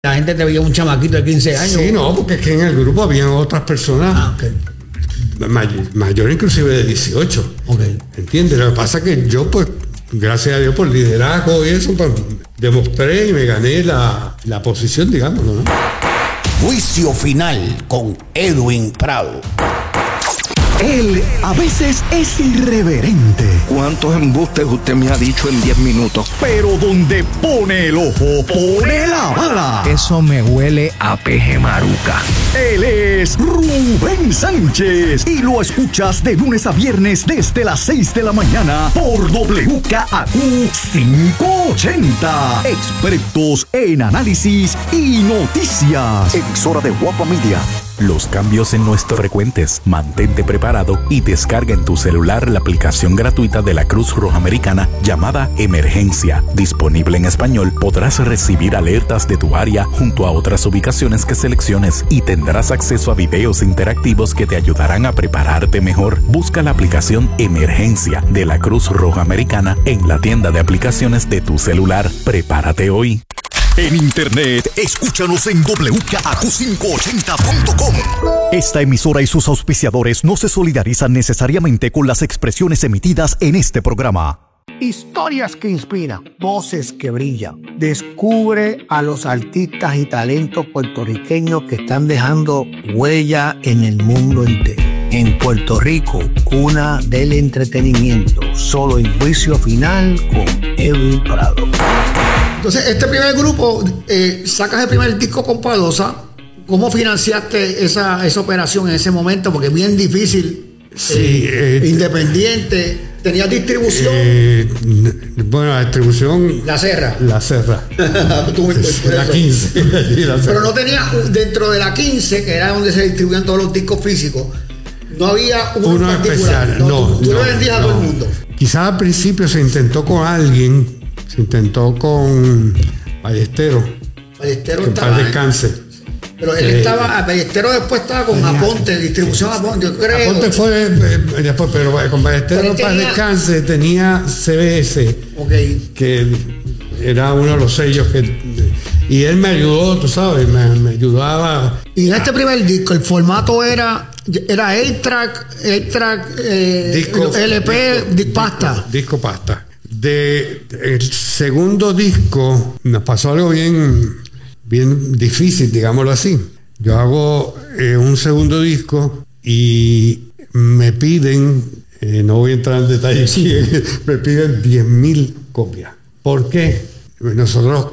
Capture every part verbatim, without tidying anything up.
La gente te veía un chamaquito de quince años. Sí, no, porque es que en el grupo habían otras personas ah, okay. mayor, mayor inclusive de dieciocho. Okay. ¿Entiendes? Lo que pasa es que yo, pues, gracias a Dios por liderazgo y eso, pues, demostré y me gané la, la posición, digamos, ¿no? Juicio final con Edwin Prado. Él a veces es irreverente. ¿Cuántos embustes usted me ha dicho en diez minutos? Pero donde pone el ojo, pone la bala. Eso me huele a peje maruca. Él es Rubén Sánchez y lo escuchas de lunes a viernes desde las seis de la mañana por W K A Q quinientos ochenta. Expertos en análisis y noticias. Emisora de Guapa Media. Los cambios en nuestros frecuentes. Mantente preparado y descarga en tu celular la aplicación gratuita de la Cruz Roja Americana llamada Emergencia. Disponible en español, podrás recibir alertas de tu área junto a otras ubicaciones que selecciones y tendrás acceso a videos interactivos que te ayudarán a prepararte mejor. Busca la aplicación Emergencia de la Cruz Roja Americana en la tienda de aplicaciones de tu celular. Prepárate hoy. En internet, escúchanos en W K A Q quinientos ochenta punto com. Esta emisora y sus auspiciadores no se solidarizan necesariamente con las expresiones emitidas en este programa. Historias que inspiran, voces que brillan. Descubre a los artistas y talentos puertorriqueños que están dejando huella en el mundo entero. En Puerto Rico, cuna del entretenimiento. Solo en Juicio Final con Edwin Prado. Entonces, este primer grupo, eh, sacas el primer disco con Padosa. ¿Cómo financiaste esa, esa operación en ese momento? Porque es bien difícil. Sí, eh, eh, independiente. ¿Tenías distribución? Eh, bueno, la distribución... La Serra. La Serra. Tú, pues, la quince. La Pero no tenía, dentro de la quince, que era donde se distribuían todos los discos físicos, no había uno, uno especial. No, no, tú, tú no, lo vendías no. a todo el mundo. Quizás al principio se intentó con alguien, se intentó con Ballesteros. Ballesteros que estaba... para descanse. Pero él eh, estaba, Ballesteros después estaba con tenía, Aponte, distribución Aponte, yo creo. Aponte fue eh, después, pero con Ballesteros para tenía, descanse tenía C B S, okay. que era uno de los sellos que... Y él me ayudó, tú sabes, me, me ayudaba. Y en este primer disco, el formato era... Era eight track, eight track, eh, disco, L P, disco, pasta. Disco, disco pasta. De el segundo disco nos pasó algo bien, bien difícil, digámoslo así. Yo hago eh, un segundo disco y me piden, eh, no voy a entrar en detalle aquí, me piden diez mil copias. ¿Por qué? Nosotros,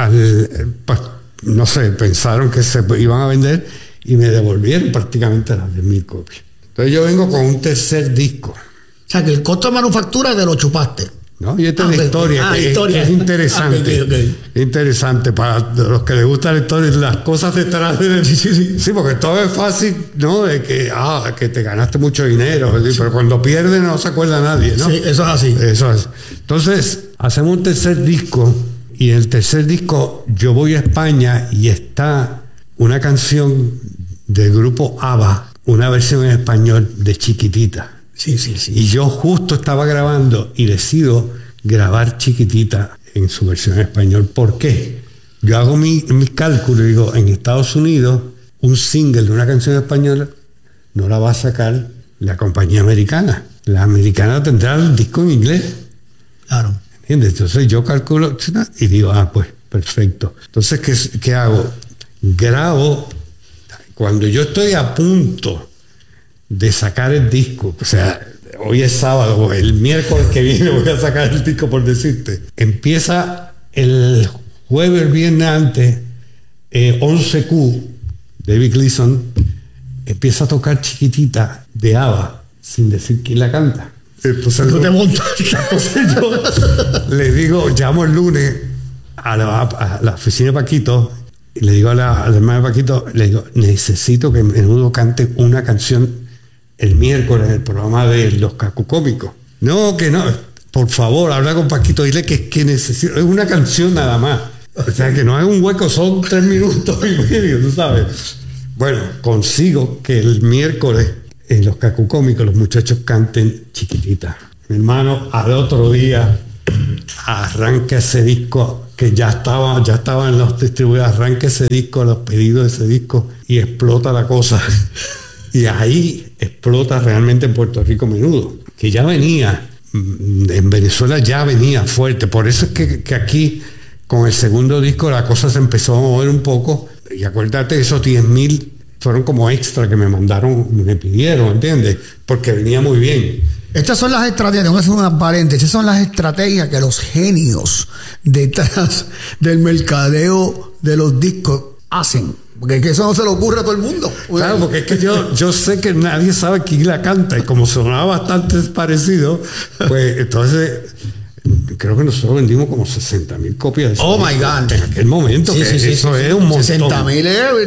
al, no sé, pensaron que se iban a vender y me devolvieron prácticamente las diez mil copias. Entonces yo vengo con un tercer disco. O sea, que el costo de manufactura te lo chupaste. No, y esta ah, es la historia, ah, que, historia. Es, que es interesante. Ah, okay, okay. Interesante para los que les gusta la historia, las cosas detrás de... Sí, sí, sí. Sí, porque todo es fácil, ¿no? De que, ah, que te ganaste mucho dinero, sí. Pero cuando pierdes no se acuerda nadie, ¿no? Sí, eso es así. Eso es. Entonces, hacemos un tercer disco y en el tercer disco yo voy a España y está una canción del grupo ABBA, una versión en español de Chiquitita. Sí, sí, sí. Y yo justo estaba grabando y decido grabar Chiquitita en su versión en español. ¿Por qué? Yo hago mi, mi cálculo y digo, en Estados Unidos, un single de una canción española no la va a sacar la compañía americana. La americana tendrá el disco en inglés. Claro. ¿Entiendes? Entonces yo calculo y digo, ah, pues, perfecto. Entonces, ¿qué, qué hago? Grabo, cuando yo estoy a punto de sacar el disco, o sea, hoy es sábado, el miércoles que viene voy a sacar el disco por decirte, empieza el jueves, el viernes antes, eh, once Q, David Gleason, empieza a tocar Chiquitita de ABBA, sin decir quién la canta. Entonces, no te montas. Entonces yo le digo, llamo el lunes a la, a la oficina de Paquito y le digo a la, a la hermana de Paquito, le digo, necesito que Menudo cante una canción el miércoles en el programa de los cacucómicos. No, que no, por favor, habla con Paquito, dile que, que necesito, es una canción nada más. O sea, que no es un hueco, son tres minutos y medio, tú sabes. Bueno, consigo que el miércoles en los cacucómicos los muchachos canten Chiquitita. Mi hermano, al otro día arranca ese disco que ya estaba, ya estaban los distribuidores, arranque ese disco, los pedidos de ese disco y explota la cosa. Y ahí explota realmente en Puerto Rico Menudo, que ya venía, en Venezuela ya venía fuerte. Por eso es que, que aquí, con el segundo disco, la cosa se empezó a mover un poco. Y acuérdate, esos diez mil fueron como extra que me mandaron, me pidieron, ¿entiendes? Porque venía muy bien. Estas son las estrategias, tengo que hacer una paréntesis, estas son las estrategias que los genios detrás del mercadeo de los discos hacen. Porque es que eso no se le ocurre a todo el mundo. Claro, porque es que yo, yo sé que nadie sabe quién la canta y como sonaba bastante parecido, pues entonces creo que nosotros vendimos como sesenta mil copias de eso. Oh my God. En aquel momento, sí, que sí, sí, eso sí, es un montón. sesenta mil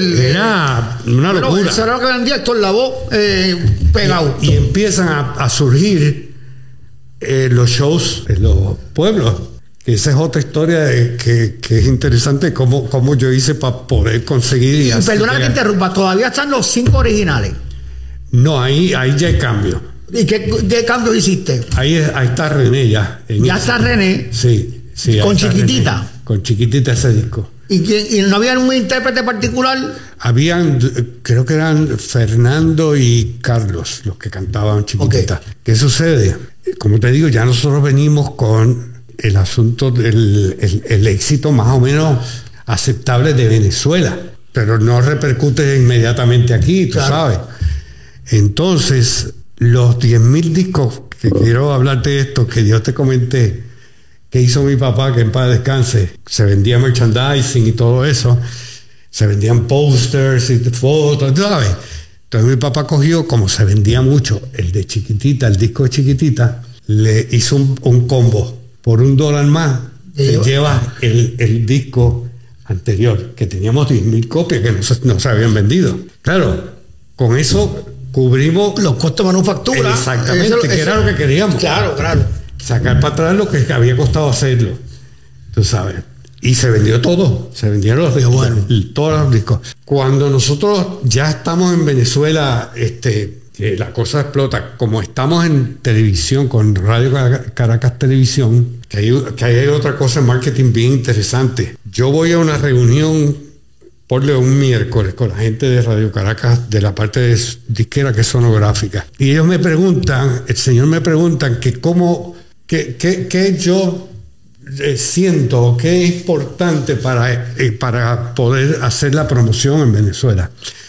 era una locura. Bueno, eso era lo que vendía Héctor Lavoe eh, pegado. Y, y empiezan a, a surgir eh, los shows en los pueblos. Esa es otra historia de, que, que es interesante, cómo, cómo yo hice para poder conseguir. Y, y perdona que te interrumpa, todavía están los cinco originales. No, ahí, ahí ya hay cambio. ¿Y qué, qué cambio hiciste? Ahí, ahí está René ya. Ya está René. Sí, sí. Con Chiquitita. René, con Chiquitita ese disco. ¿Y, quién, ¿Y no había un intérprete particular? Habían, creo que eran Fernando y Carlos los que cantaban Chiquitita. Okay. ¿Qué sucede? Como te digo, ya nosotros venimos con el asunto del el, el éxito más o menos aceptable de Venezuela, pero no repercute inmediatamente aquí, tú claro. sabes. Entonces, los diez mil discos, que quiero hablarte de esto, que yo te comenté, que hizo mi papá, que en paz descanse, se vendía merchandising y todo eso, se vendían posters y fotos, ¿sabes? Entonces mi papá cogió, como se vendía mucho, el de Chiquitita, el disco de Chiquitita, le hizo un, un combo. Por un dólar más, se lleva el, el disco anterior, que teníamos diez mil copias que no se, no se habían vendido. Claro, con eso cubrimos los costos de manufactura. Exactamente, eso, que eso, era lo que queríamos. Claro, claro. Sacar para atrás lo que había costado hacerlo. Tú sabes. Y se vendió todo. Se vendieron los discos, bueno. todos los discos. Cuando nosotros ya estamos en Venezuela, este, que la cosa explota, como estamos en televisión, con Radio Caracas Televisión, que hay, que hay otra cosa en marketing bien interesante. Yo voy a una reunión, ponle un miércoles, con la gente de Radio Caracas, de la parte de disquera que es sonográfica. Y ellos me preguntan, el señor me preguntan que cómo, que, que, que yo eh, siento que es importante para, eh, para poder hacer la promoción en Venezuela.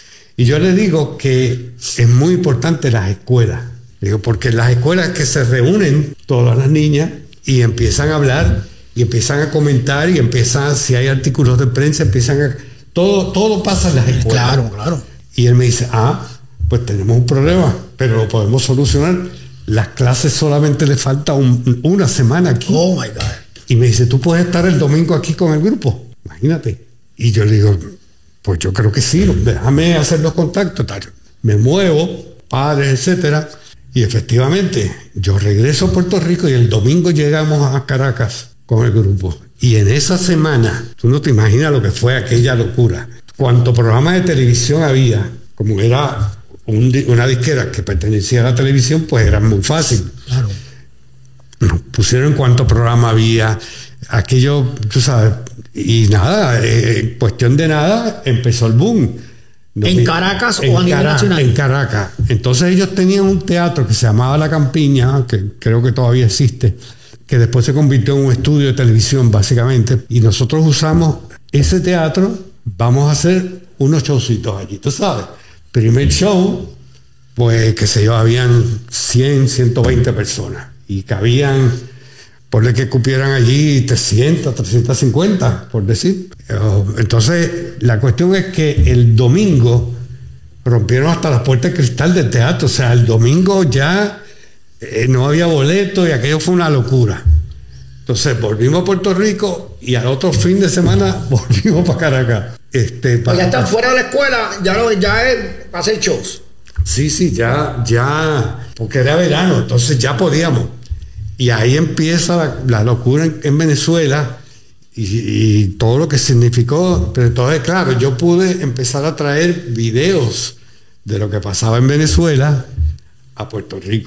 Y yo le digo que es muy importante las escuelas. Digo, porque las escuelas que se reúnen todas las niñas y empiezan a hablar y empiezan a comentar y empiezan, si hay artículos de prensa, empiezan a... Todo, todo pasa en las escuelas. Claro, claro. Y él me dice, ah, pues tenemos un problema, pero lo podemos solucionar. Las clases solamente le falta un, una semana aquí. Oh, my God. Y me dice, ¿tú puedes estar el domingo aquí con el grupo? Imagínate. Y yo le digo... Pues yo creo que sí, déjame hacer los contactos, tal. Me muevo, padres, etcétera, y efectivamente yo regreso a Puerto Rico y el domingo llegamos a Caracas con el grupo. Y en esa semana, tú no te imaginas lo que fue aquella locura. Cuánto programa de televisión había, como era un, una disquera que pertenecía a la televisión, pues era muy fácil. Claro. Nos pusieron cuánto programa había, aquello, tú sabes. Y nada, eh, en cuestión de nada, empezó el boom. No, ¿En Caracas en o a nivel Cara, nacional? En Caracas. Entonces ellos tenían un teatro que se llamaba La Campiña, que creo que todavía existe, que después se convirtió en un estudio de televisión, básicamente. Y nosotros usamos ese teatro, vamos a hacer unos showcitos allí, tú sabes. Primer show, pues, qué sé yo, habían cien, ciento veinte personas. Y cabían... Por que cupieran allí trescientas, trescientas cincuenta, por decir. Entonces, la cuestión es que el domingo rompieron hasta las puertas de cristal del teatro. O sea, el domingo ya eh, no había boleto y aquello fue una locura. Entonces, volvimos a Puerto Rico y al otro fin de semana volvimos para Caracas. Este, para, pues ya están fuera de la escuela, ya, lo, ya es para hacer shows. Sí, sí, ya, ya, porque era verano, entonces ya podíamos. Y ahí empieza la, la locura en, en Venezuela y, y todo lo que significó. Pero entonces, claro, yo pude empezar a traer videos de lo que pasaba en Venezuela a Puerto Rico.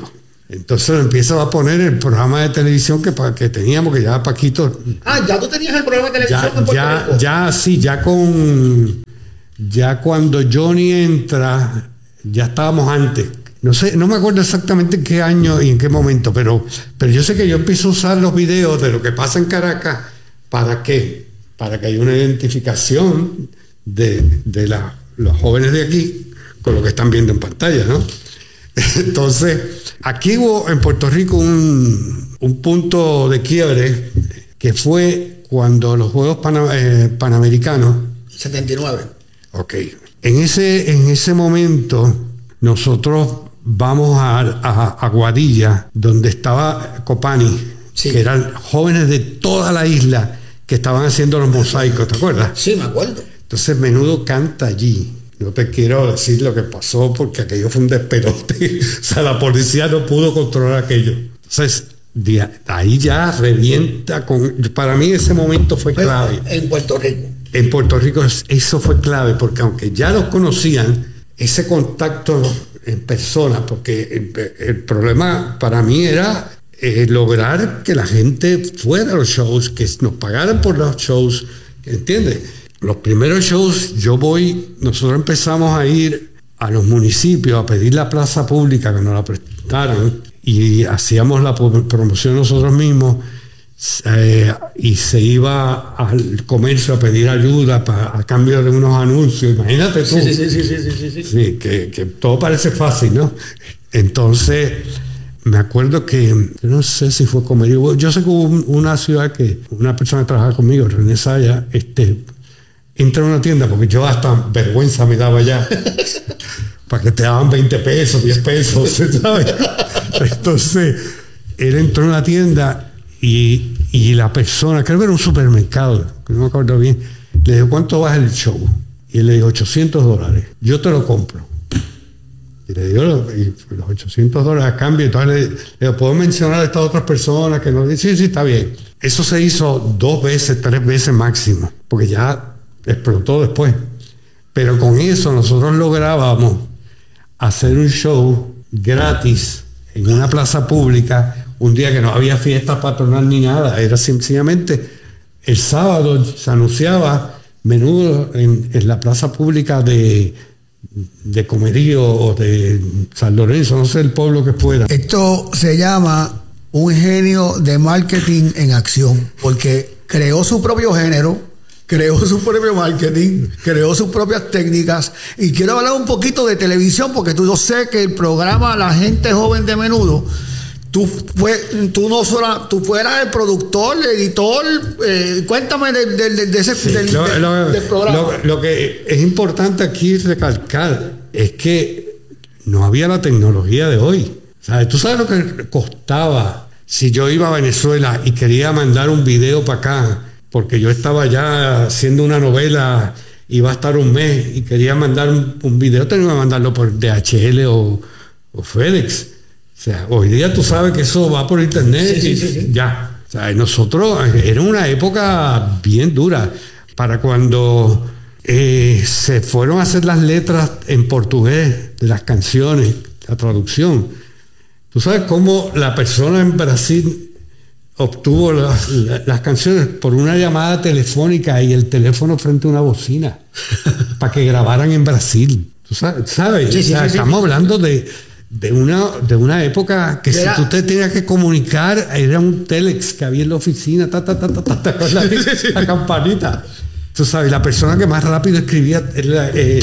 Entonces lo empieza a poner el programa de televisión que, que teníamos, que ya Paquito... Ah, ya tú tenías el programa de televisión ya, en Puerto ya, Rico. ya, sí, ya con... Ya cuando Johnny entra, ya estábamos antes. No sé, no me acuerdo exactamente en qué año y en qué momento, pero, pero yo sé que yo empiezo a usar los videos de lo que pasa en Caracas. ¿Para qué? Para que haya una identificación de, de la, los jóvenes de aquí con lo que están viendo en pantalla, ¿no? Entonces, aquí hubo en Puerto Rico un, un punto de quiebre que fue cuando los Juegos Pana, eh, Panamericanos. setenta y nueve. Ok. En ese, en ese momento, nosotros vamos a, a, a Guadilla, donde estaba Copani, sí, que eran jóvenes de toda la isla que estaban haciendo los mosaicos, ¿te acuerdas? Sí, me acuerdo. Entonces Menudo canta allí. No te quiero decir lo que pasó porque aquello fue un despelote. O sea, la policía no pudo controlar aquello. Entonces, de ahí ya revienta con... Para mí ese momento fue clave. En Puerto Rico. En Puerto Rico eso fue clave porque aunque ya los conocían, ese contacto en persona, porque el, el problema para mí era eh, lograr que la gente fuera a los shows, que nos pagaran por los shows, ¿entiendes? Los primeros shows, yo voy, nosotros empezamos a ir a los municipios a pedir la plaza pública que nos la prestaran y hacíamos la promoción nosotros mismos, eh, y se iba al comercio a pedir ayuda para, a cambio de unos anuncios. Imagínate tú. Sí, sí, sí, sí, sí, sí, sí. Sí, que, que todo parece fácil, ¿no? Entonces, me acuerdo que, yo no sé si fue Comerío, yo sé que hubo una ciudad que una persona que trabajaba conmigo, René Saya, este... entra a una tienda, porque yo hasta vergüenza me daba ya, para que te daban veinte pesos, diez pesos, ¿sabes? Entonces, él entró en una tienda y, y la persona, creo que era un supermercado, no me acuerdo bien, le dijo, ¿cuánto vas el show? Y él le dijo, ochocientos dólares, yo te lo compro. Y le dio los, los ochocientos dólares a cambio, entonces le, le digo, ¿puedo mencionar a estas otras personas que no? Sí, sí, está bien. Eso se hizo dos veces, tres veces máximo, porque ya explotó después. Pero con eso nosotros lográbamos hacer un show gratis en una plaza pública un día que no había fiesta patronal ni nada, era sencillamente el sábado se anunciaba Menudo en, en la plaza pública de, de Comerío o de San Lorenzo, no sé el pueblo que fuera. Esto se llama un genio de marketing en acción, porque creó su propio género, creó su propio marketing, creó sus propias técnicas. Y quiero hablar un poquito de televisión, porque tú, yo sé que el programa La Gente Joven de Menudo, tú, fue, tú no solo, tú fueras el productor, el editor. Eh, cuéntame de, de, de, de ese sí, del, lo, de, lo, del programa. Lo, lo que es importante aquí recalcar es que no había la tecnología de hoy. ¿Sabes? Tú sabes lo que costaba si yo iba a Venezuela y quería mandar un video para acá, porque yo estaba ya haciendo una novela, iba a estar un mes y quería mandar un, un video, tenía que mandarlo por D H L o, o FedEx. O sea, hoy día tú sabes que eso va por internet, sí, y sí, sí, sí. ya. O sea, nosotros, era una época bien dura. Para cuando eh, se fueron a hacer las letras en portugués de las canciones, la traducción. Tú sabes cómo la persona en Brasil obtuvo las, las canciones por una llamada telefónica y el teléfono frente a una bocina para que grabaran en Brasil. ¿Tú sabes? ¿Sabes? Sí, sí, o sea, sí, sí, estamos sí. hablando de, de, una, de una época que Era, si tú te tenías que comunicar, era un telex que había en la oficina, ta, ta, ta, ta, ta, ta, con la, la campanita. Tú sabes, la persona que más rápido escribía, la, eh,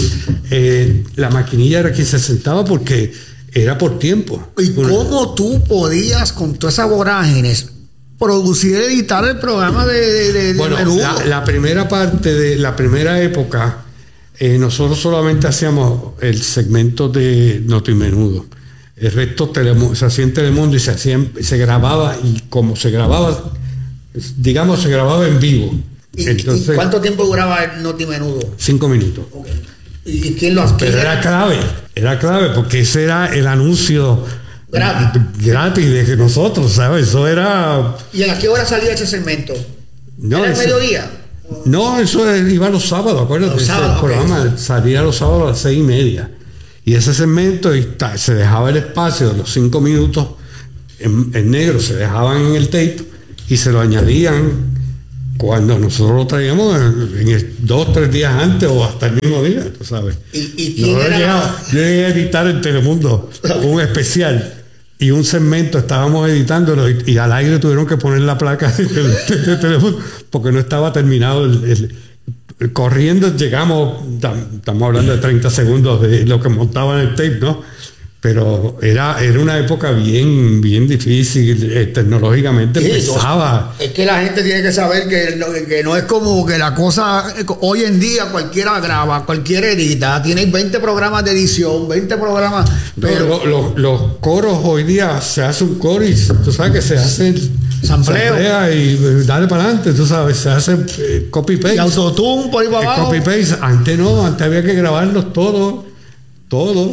eh, la maquinilla era quien se sentaba porque era por tiempo. ¿Y cómo tú podías, con todas esas vorágines, producir y editar el programa de, de, de bueno, Menudo? La, la primera parte de la primera época, eh, nosotros solamente hacíamos el segmento de Notimenudo. El resto Telemundo, se hacía en Telemundo y se, hacía en, se grababa, y como se grababa, digamos, se grababa en vivo. ¿Y, Entonces, ¿y cuánto tiempo duraba el Notimenudo? Cinco minutos. Okay. ¿Y quién lo hacía? Pero era clave, era clave, porque ese era el anuncio gratis, gratis de nosotros, ¿sabes? Eso era... ¿Y a qué hora salía ese segmento? No, ¿Era el ese, mediodía? No, eso iba los sábados, acuérdate. Los sábados, ese programa okay. salía los sábados a las seis y media. Y ese segmento y ta, se dejaba el espacio de los cinco minutos en, en negro se dejaban en el tape y se lo añadían cuando nosotros lo traíamos en el, dos, tres días antes o hasta el mismo día, tú sabes. ¿Y, y quién no, era? Llegaba, yo llegué a editar en Telemundo un especial y un segmento, estábamos editándolo y, y al aire tuvieron que poner la placa de, de, de Telemundo porque no estaba terminado el, el, el corriendo. Llegamos, estamos hablando de treinta segundos de lo que montaban el tape, ¿no? Pero era, era una época bien, bien difícil, eh, tecnológicamente Sí, pesaba. Es que la gente tiene que saber que no, que no es como que la cosa, hoy en día cualquiera graba, cualquiera edita, tienes veinte programas de edición, veinte programas, pero Lo- lo- los coros hoy día se hace un coro y tú sabes que se hace Sampleo. samplea y eh, dale para adelante, tú sabes, se hace eh, copy paste. y autotune por ahí para Eh, abajo. copy paste. Antes no, antes había que grabarlos todos, todos.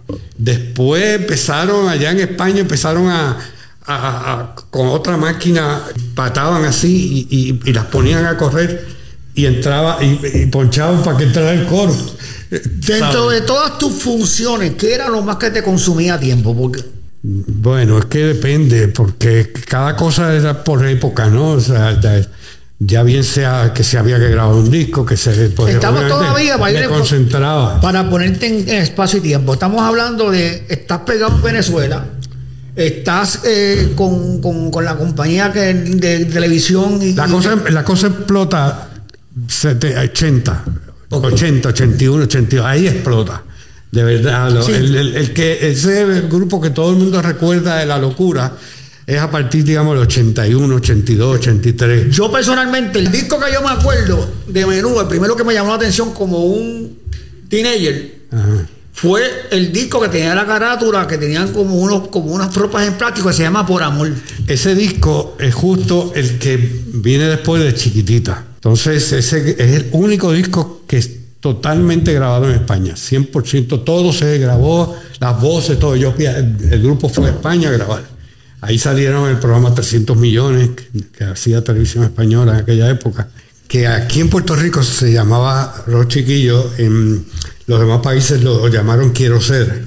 Después empezaron allá en España, empezaron a, a- a- con otra máquina, pataban así y, y- y las ponían a correr y entraba y, y ponchaban para que entrara el coro. Dentro ¿Sabes? de todas tus funciones, ¿qué era lo más que te consumía tiempo? Porque Bueno, es que depende, porque cada cosa era por época, ¿no? O sea, ya, ya bien sea que se había que grabar un disco, que se pues, Estamos obviamente todavía, para me ir- concentraba. para ponerte en, en espacio y tiempo, estamos hablando de, estás pegado en Venezuela, estás eh, con, con, con la compañía que, de televisión y, La y- cosa, la cosa explota sete- ochenta, Ok. ochenta, ochenta y uno, ochenta y dos, ahí explota. De verdad, lo- Sí. el, el- el que ese grupo que todo el mundo recuerda de La Locura es a partir, digamos, del ochenta y uno, ochenta y dos, ochenta y tres. yo personalmente, el disco que yo me acuerdo de Menudo, el primero que me llamó la atención como un teenager, Ajá. fue el disco que tenía la carátula, que tenían como unos como unas tropas en plástico, que se llama Por Amor. Ese disco es justo el que viene después de Chiquitita. Entonces, ese es el único disco que es totalmente grabado en España. cien por ciento todo se grabó, las voces, todo. Yo, el, el grupo fue a España a grabar. Ahí salieron el programa trescientos millones, que, que hacía Televisión Española en aquella época, que aquí en Puerto Rico se llamaba Rock Chiquillo, en los demás países lo llamaron Quiero Ser.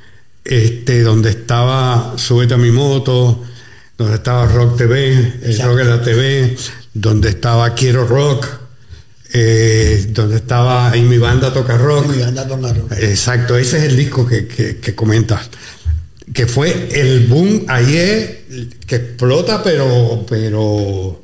Este, donde estaba Súbete a mi moto, donde estaba Rock T V, el Exacto. Rock en la T V, donde estaba Quiero Rock, eh, donde estaba En mi banda toca rock. Y anda con la ropa. Exacto, ese es el disco que, que, que comentas, que fue el boom ayer, que explota, pero, pero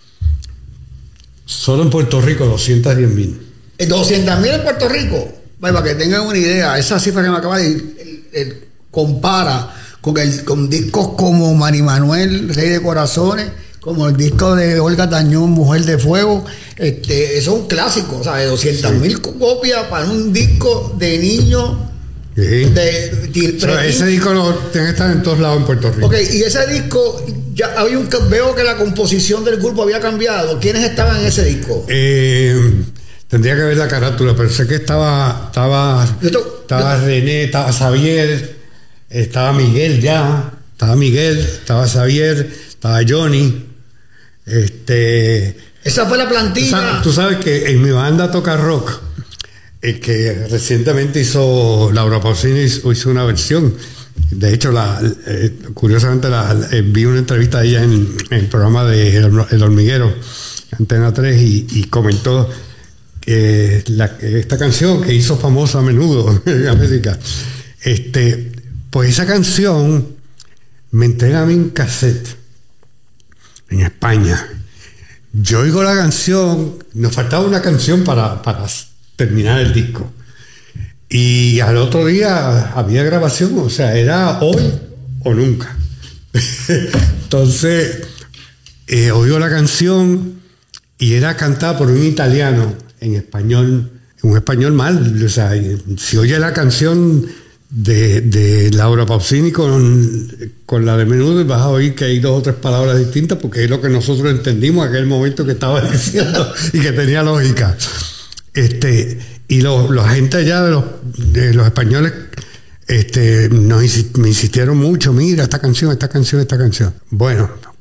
solo en Puerto Rico doscientos diez mil. doscientos mil en Puerto Rico. Bueno, para que tengan una idea, esa cifra que me acaba de ir, el- el- compara con, el, con discos como Mari Manuel, Rey de Corazones, como el disco de Olga Tañón, Mujer de Fuego. Este, eso es un clásico, o sea, de doscientas mil copias para un disco de niño. Sí. De, de- O sea, ese disco lo tiene que estar en todos lados en Puerto Rico. Ok, y ese disco, ya había un, veo que la composición del grupo había cambiado. ¿Quiénes estaban en ese disco? Eh, tendría que ver la carátula, pero sé que estaba estaba, Yo to- estaba yo- René, estaba Xavier, estaba Miguel ya, estaba Miguel, estaba Xavier, estaba Johnny. Este, Esa fue la tú plantilla. sabes, tú sabes que en mi banda toca rock, eh, que recientemente hizo Laura Pausini, hizo hizo una versión. De hecho, la, eh, curiosamente la, eh, vi una entrevista de ella en, en el programa de El, El Hormiguero, Antena tres, y, y comentó que la, esta canción que hizo famosa a menudo en América, este, pues esa canción me entrega a mí en cassette en España. Yo oigo la canción, nos faltaba una canción para, para terminar el disco. Y al otro día había grabación, o sea, era hoy o nunca. Entonces, eh, oigo la canción y era cantada por un italiano en español, un español mal. O sea, si oye la canción de, de Laura Pausini con, con la de Menudo, vas a oír que hay dos o tres palabras distintas, porque es lo que nosotros entendimos en aquel momento que estaba diciendo y que tenía lógica. Este, y los, los agentes allá de los, de los españoles este, nos insi- me insistieron mucho, mira esta canción, esta canción, esta canción. Bueno,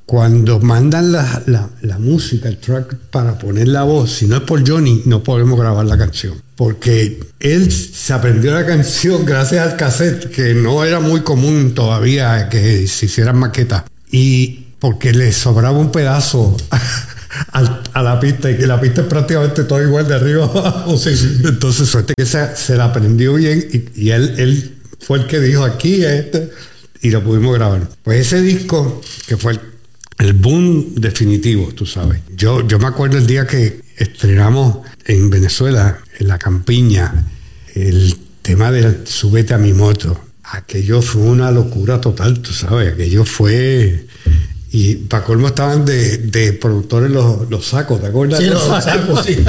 cuando mandan la, la, la música, el track para poner la voz, si no es por Johnny, no podemos grabar la canción. Porque él se aprendió la canción gracias al cassette, que no era muy común todavía que se hicieran maquetas. Y porque le sobraba un pedazo a, a la pista, y que la pista es prácticamente todo igual de arriba abajo. Sí, sí. Entonces, suerte que se, se la aprendió bien y, y él, él fue el que dijo aquí, este, y lo pudimos grabar. Pues ese disco, que fue el El boom definitivo, tú sabes. Yo, yo me acuerdo el día que estrenamos en Venezuela, en la campiña, el tema de Súbete a mi moto. Aquello fue una locura total, tú sabes. Aquello fue... Y para colmo estaban de, de productores los, los sacos, ¿te acuerdas? Sí, los, los sacos, sí.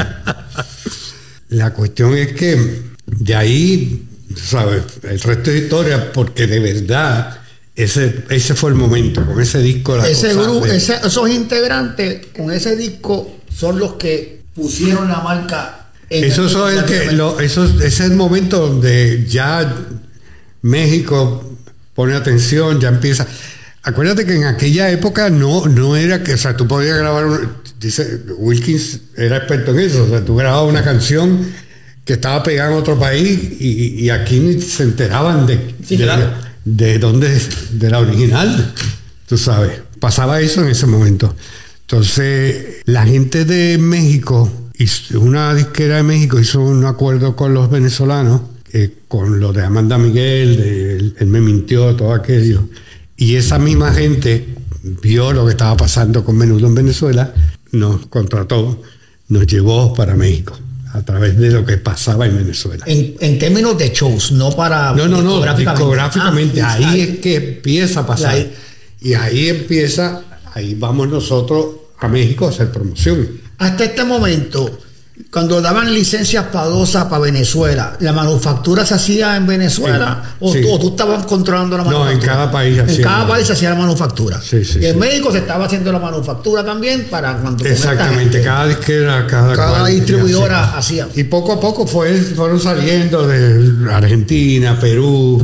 La cuestión es que de ahí, ¿sabes? El resto es historia, porque de verdad... Ese, ese fue el momento, con ese disco. La ese cosa grupo, de... ese, esos integrantes con ese disco son los que pusieron la marca. En Esos son el que, lo, esos, ese es el momento donde ya México pone atención, ya empieza. Acuérdate que en aquella época no, no era que, o sea, tú podías grabar, un, dice, Wilkins era experto en eso, o sea, tú grababas una canción que estaba pegada en otro país y, y aquí ni se enteraban de... Sí, de claro. de dónde, de la original, tú sabes, pasaba eso en ese momento. Entonces la gente de México, una disquera de México hizo un acuerdo con los venezolanos, eh, con lo de Amanda Miguel, de, él, él me mintió, todo aquello, y esa misma gente vio lo que estaba pasando con Menudo en Venezuela, nos contrató, nos llevó para México a través de lo que pasaba en Venezuela. En, en términos de shows, no para... No, no, no, discográficamente. discográficamente. Ah, ahí ahí es que empieza a pasar. Ahí. Y ahí empieza, ahí vamos nosotros a México a hacer promoción. Hasta este momento, cuando daban licencias para Dosa para Venezuela, ¿la manufactura se hacía en Venezuela? Sí, o, sí. Tú, ¿O tú estabas controlando la manufactura? No, en cada país. En cada país se hacía la manufactura. Sí, sí, y en sí. México se estaba haciendo la manufactura también para cuando... Exactamente, cada disquera, cada, cada cual, distribuidora hacía. Y poco a poco fue, fueron saliendo de Argentina, Perú,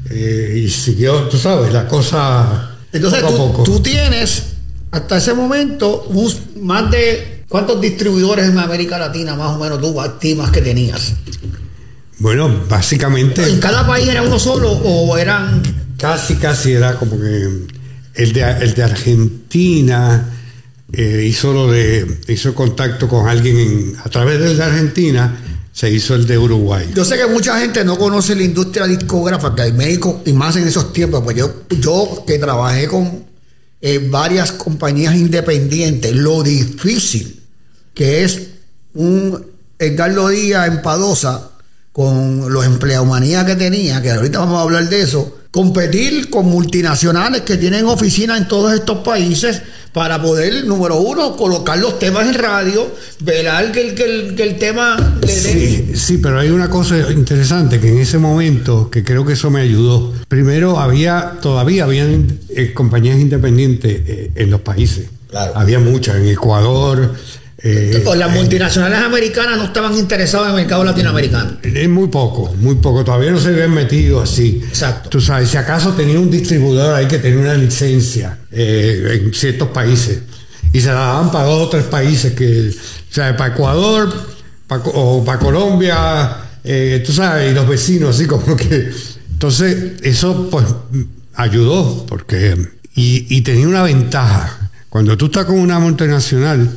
eh, y siguió, tú sabes, la cosa... Entonces poco tú, a poco. tú tienes, hasta ese momento, un, más de... ¿Cuántos distribuidores en América Latina más o menos tú estimas que tenías? Bueno, básicamente... ¿En cada país era uno solo o eran...? Casi, casi era como que el de, el de Argentina eh, hizo lo de hizo contacto con alguien en, a través del de Argentina se hizo el de Uruguay. Yo sé que mucha gente no conoce la industria discográfica en México y más en esos tiempos, pues yo, yo que trabajé con eh, varias compañías independientes, lo difícil que es un Edgardo Díaz en Padosa con los empleomanías que tenía, que ahorita vamos a hablar de eso, competir con multinacionales que tienen oficinas en todos estos países para poder, número uno, colocar los temas en radio, velar que el, que el, que el tema le dé. Sí, sí, pero hay una cosa interesante que en ese momento, que creo que eso me ayudó. Primero, había, todavía habían eh, compañías independientes eh, en los países. Claro. Había muchas, en Ecuador. Eh, las multinacionales eh, americanas no estaban interesadas en el mercado latinoamericano. Es muy poco, muy poco. Todavía no se habían metido así. Exacto. Tú sabes, si acaso tenía un distribuidor ahí que tenía una licencia eh, en ciertos países y se la daban para dos o tres países, que, o sea, para Ecuador para, o para Colombia, eh, tú sabes, y los vecinos, así como que. Entonces, eso pues ayudó, porque. Y, y tenía una ventaja. Cuando tú estás con una multinacional,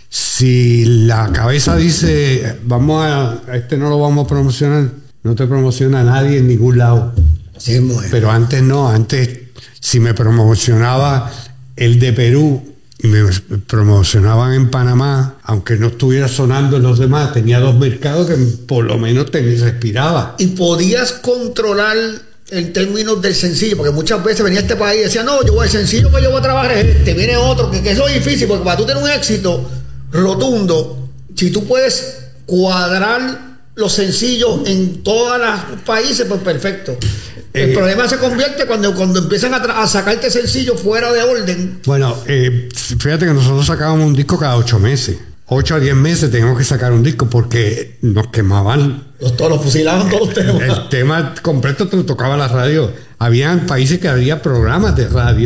si la cabeza dice, vamos a, a este no lo vamos a promocionar, no te promociona a nadie en ningún lado. Sí, muy. Pero antes no, antes si me promocionaba el de Perú y me promocionaban en Panamá, aunque no estuviera sonando en los demás, tenía dos mercados que por lo menos te respiraba. Y podías controlar en términos del sencillo, porque muchas veces venía a este país y decía, no, yo el sencillo que yo voy a trabajar es este, viene otro, que, que eso es difícil, porque para tú tener un éxito rotundo, si tú puedes cuadrar los sencillos en todos los países, pues perfecto. El eh, problema se convierte cuando, cuando empiezan a, a sacarte sencillos fuera de orden. Bueno, eh, fíjate que nosotros sacábamos un disco cada ocho meses. Ocho a diez meses teníamos que sacar un disco porque nos quemaban. Los, todos los fusilaban todos los temas. El tema completo te lo tocaba la radio. Habían países que había programas de radio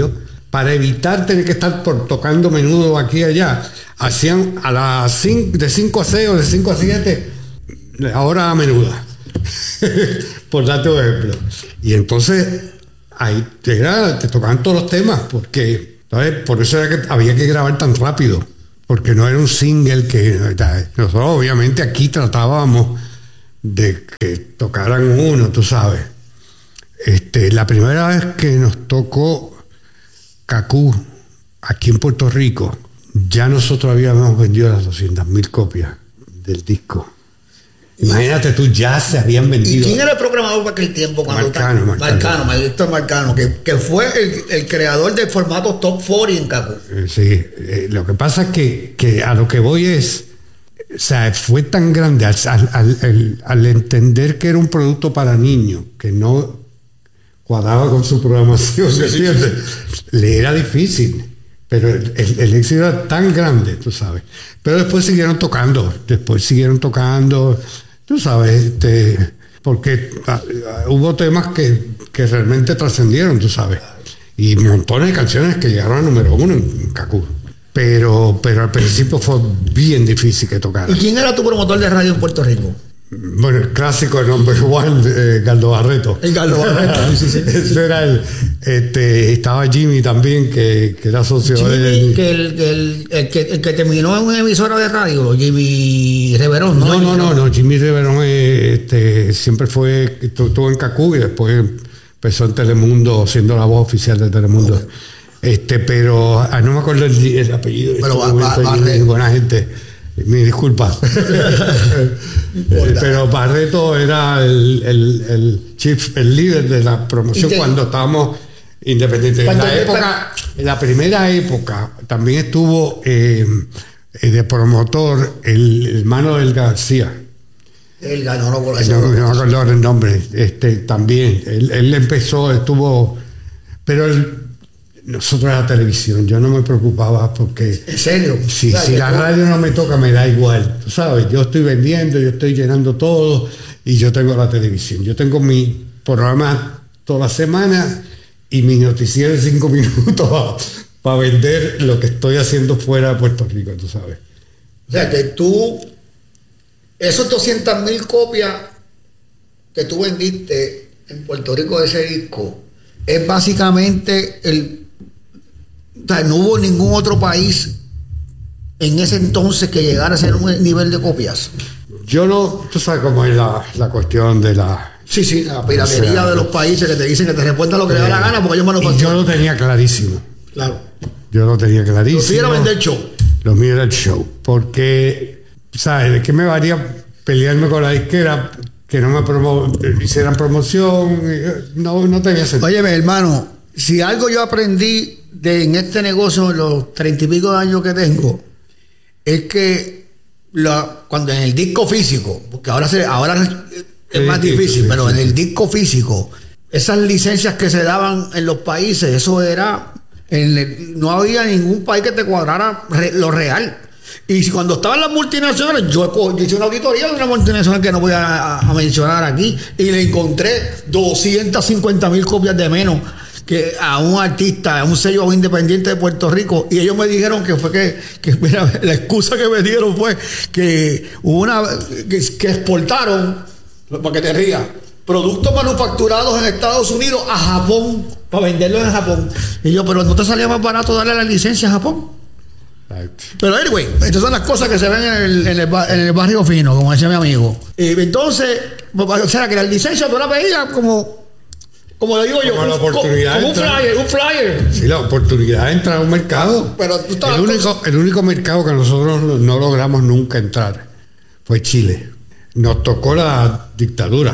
para evitar tener que estar por, tocando menudo aquí y allá, hacían a las cinco, de cinco a seis o de cinco a siete, ahora a menuda, por darte un ejemplo. Y entonces ahí te, era, te tocaban todos los temas, porque, ¿sabes? Por eso era que había que grabar tan rápido, porque no era un single que nosotros obviamente aquí tratábamos de que tocaran uno, tú sabes. Este, la primera vez que nos tocó Cacú aquí en Puerto Rico, ya nosotros habíamos vendido las doscientas mil copias del disco. Imagínate tú, ya se habían vendido. ¿Y quién era el programador para aquel tiempo? Cuando Marcano, Marcano, Marcano. Marcano, Héctor Marcano, que, que fue el, el creador del formato Top cuarenta en Cacú. Eh, sí, eh, lo que pasa es que, que a lo que voy es, o sea, fue tan grande al, al, al, al entender que era un producto para niños, que no cuadraba con su programación, ¿me entiendes? Le era difícil, pero el, el, el éxito era tan grande, tú sabes. Pero después siguieron tocando, después siguieron tocando, tú sabes, este, porque ah, hubo temas que, que realmente trascendieron, tú sabes, y montones de canciones que llegaron a número uno en Cacú. Pero, pero al principio fue bien difícil que tocara. ¿Y quién era tu promotor de radio en Puerto Rico? Bueno, el clásico, el number one, eh, Galdo Barreto. El Galdo Barreto, sí, sí. Ese era el, este, estaba Jimmy también, que, que era socio Jimmy, de... que el, que el, el, que, el que terminó en una emisora de radio, Jimmy Reverón, ¿no? No, no, no, no, Jimmy Reverón eh, este, siempre fue, estuvo en Cacú y después empezó en Telemundo, siendo la voz oficial de Telemundo. Okay. Este, pero ah, no me acuerdo el, el apellido. Pero este va, va, Jimmy, buena gente. Mi disculpa. Pero Barreto era el, el, el chief, el líder de la promoción cuando estábamos independientes. En la época, en la primera época, también estuvo eh, de promotor el hermano del García. Él ganó, no, por no, no me acuerdo el nombre. Este, también. Él, él empezó, estuvo. Pero él. Nosotros la televisión, yo no me preocupaba porque... ¿En serio? Si, si la radio no me toca, me da igual. Tú sabes, yo estoy vendiendo, yo estoy llenando todo y yo tengo la televisión. Yo tengo mi programa toda la semana y mi noticiero de cinco minutos para pa vender lo que estoy haciendo fuera de Puerto Rico, tú sabes. O sea, que tú... Esos doscientas mil copias que tú vendiste en Puerto Rico de ese disco es básicamente el... O sea, no hubo ningún otro país en ese entonces que llegara a ser un nivel de copias. Yo no, tú sabes cómo es la, la cuestión de la... Sí, sí, la piratería, o sea, de los países que te dicen que te respondan lo que eh, le da la gana porque ellos manufacturan. Yo lo tenía clarísimo. Claro. Yo lo tenía clarísimo. Lo mío era vender show. Lo mío era el show. Porque, ¿sabes? ¿De qué me valía pelearme con la disquera que no me promo hicieran promoción? No, no tenía sentido. Óyeme, hermano, si algo yo aprendí de en este negocio en los treinta y pico de años que tengo es que la, cuando en el disco físico, porque ahora se, ahora es, es más difícil, pero en el disco físico, esas licencias que se daban en los países, eso era, en el, no había ningún país que te cuadrara re, lo real. Y si cuando estaban las multinacionales, yo, yo hice una auditoría de una multinacional que no voy a, a mencionar aquí, y le encontré doscientas cincuenta mil copias de menos que a un artista, a un sello independiente de Puerto Rico, y ellos me dijeron que fue que, que mira, la excusa que me dieron fue que hubo una que, que exportaron, para que te rías, productos manufacturados en Estados Unidos a Japón para venderlos en Japón. Y yo, pero ¿no te salía más barato darle la licencia a Japón? Right. Pero anyway, estas son las cosas que se ven en el, en el, en el barrio fino, como decía mi amigo. Y entonces, o sea, que la licencia tú la pedías como Como lo digo yo, como, la oportunidad como un flyer, un flyer. Sí, la oportunidad de entrar a un mercado. Pero tú el, único, el único mercado que nosotros no logramos nunca entrar fue Chile. Nos tocó la dictadura.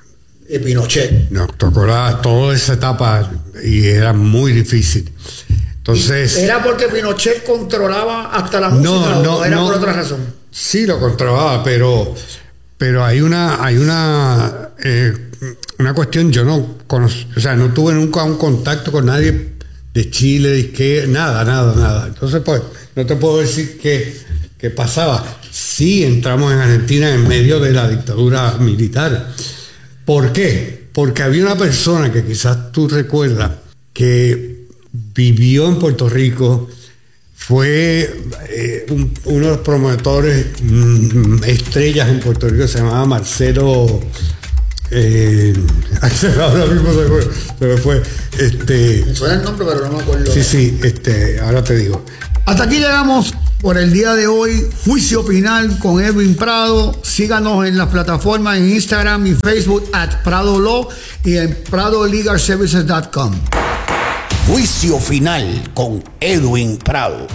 Y Pinochet. Nos tocó la, toda esa etapa y era muy difícil. Entonces. ¿Era porque Pinochet controlaba hasta la música no, no, o era no, por otra razón? Sí, lo controlaba, pero, pero hay una, hay una. Eh, Una cuestión, yo no conozco, o sea, no tuve nunca un contacto con nadie de Chile, de que nada, nada, nada. Entonces, pues, no te puedo decir qué, qué pasaba. Sí entramos en Argentina en medio de la dictadura militar. ¿Por qué? Porque había una persona que quizás tú recuerdas que vivió en Puerto Rico, fue eh, un, uno de los promotores mm, estrellas en Puerto Rico, se llamaba Marcelo. Eh, ahora mismo se fue, se me fue. Este, me suena el nombre, pero no me acuerdo. Sí, sí, este, ahora te digo. Hasta aquí llegamos por el día de hoy. Juicio Final con Edwin Prado. Síganos en las plataformas en Instagram y Facebook at Prado Law y en prado legal services punto com. Juicio Final con Edwin Prado.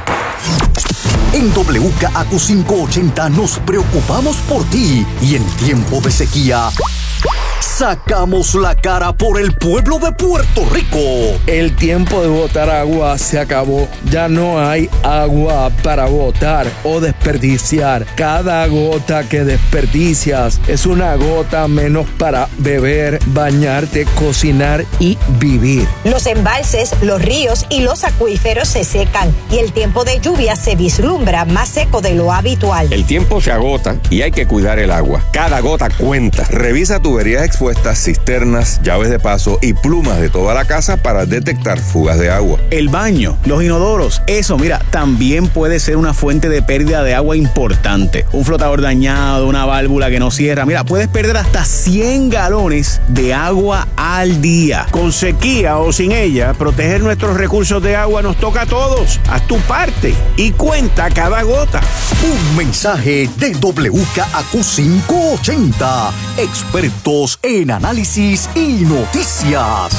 En W K A Q quinientos ochenta nos preocupamos por ti y en tiempo de sequía sacamos la cara por el pueblo de Puerto Rico. El tiempo de botar agua se acabó. Ya no hay agua para botar o desperdiciar. Cada gota que desperdicias es una gota menos para beber, bañarte, cocinar y vivir. Los embalses, los ríos y los acuíferos se secan y el tiempo de lluvia se vislumbra más seco de lo habitual. El tiempo se agota y hay que cuidar el agua. Cada gota cuenta. Revisa tuberías expuestas, cisternas, llaves de paso y plumas de toda la casa para detectar fugas de agua. El baño, los inodoros, eso, mira, también puede ser una fuente de pérdida de agua importante. Un flotador dañado, una válvula que no cierra, mira, puedes perder hasta cien galones de agua al día. Con sequía o sin ella, proteger nuestros recursos de agua nos toca a todos. Haz tu parte y cuenta cada gota. Un mensaje de W K A Q quinientos ochenta, expertos en análisis y noticias.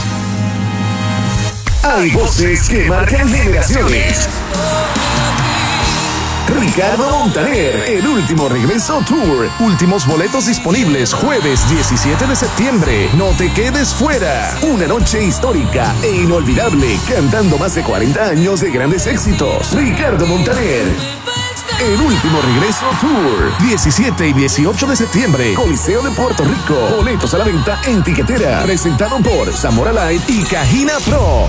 Hay voces que marcan generaciones. Ricardo Montaner, el último regreso tour. Últimos boletos disponibles jueves diecisiete de septiembre. No te quedes fuera. Una noche histórica e inolvidable, cantando más de cuarenta años de grandes éxitos. Ricardo Montaner. El último regreso tour. diecisiete y dieciocho de septiembre. Coliseo de Puerto Rico. Boletos a la venta en Tiquetera. Presentado por Zamora Light y Cajina Pro.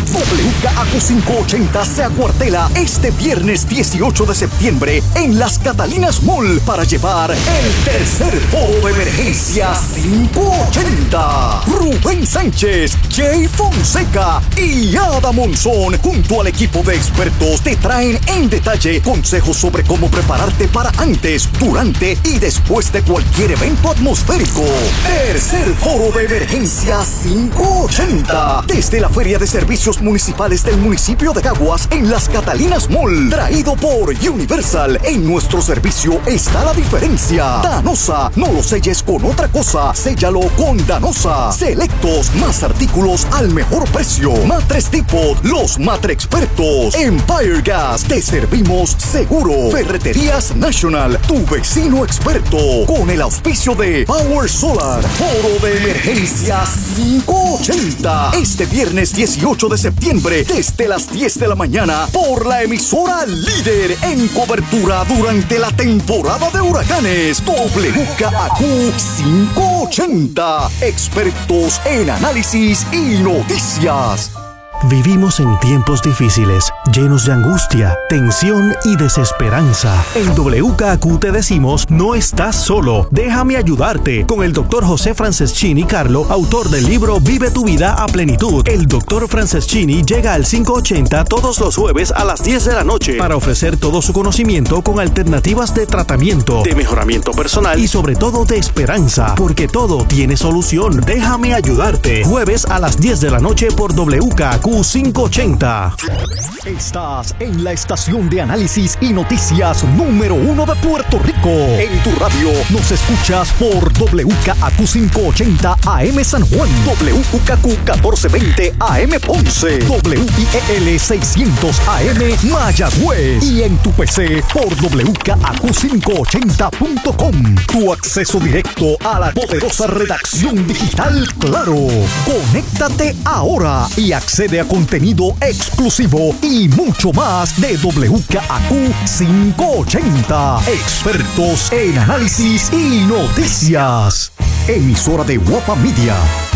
W K A Q quinientos ochenta se acuartela este viernes dieciocho de septiembre en Las Catalinas Mall para llevar el tercer foro de emergencia quinientos ochenta. Rubén Sánchez, Jay Fonseca y Ada Monzón junto al equipo de expertos te traen en detalle consejos sobre cómo prepararte para antes, durante y después de cualquier evento atmosférico. Tercer foro de emergencia quinientos ochenta desde la Feria de Servicios Municipales del municipio de Caguas en Las Catalinas Mall, traído por Universal. En nuestro servicio está la diferencia. Danosa, no lo selles con otra cosa, séllalo con Danosa. Selectos, más artículos al mejor precio. Matres Depot, los matre expertos. Empire Gas, te servimos seguro. Ferreterías National, tu vecino experto. Con el auspicio de Power Solar. Foro de emergencia quinientos ochenta este viernes dieciocho de septiembre desde las diez de la mañana por la emisora líder en cobertura durante la temporada de huracanes. W K A Q quinientos ochenta, expertos en análisis y noticias. Vivimos en tiempos difíciles, llenos de angustia, tensión y desesperanza. En W K A Q te decimos, no estás solo. Déjame ayudarte. Con el doctor José Franceschini Carlo, autor del libro Vive tu vida a plenitud. El doctor Franceschini llega al quinientos ochenta todos los jueves a las diez de la noche para ofrecer todo su conocimiento con alternativas de tratamiento, de mejoramiento personal y sobre todo de esperanza, porque todo tiene solución. Déjame ayudarte. Jueves a las diez de la noche por W K A Q quinientos ochenta. Estás en la estación de análisis y noticias número uno de Puerto Rico. En tu radio nos escuchas por W K A Q quinientos ochenta A M San Juan, W K Q catorce veinte A M Ponce, W I E L seiscientos A M Mayagüez y en tu P C por W K A Q quinientos ochenta punto com. Tu acceso directo a la poderosa redacción digital Claro. Conéctate ahora y accede a contenido exclusivo y mucho más de W K A Q quinientos ochenta. Expertos en análisis y noticias. Emisora de Guapa Media.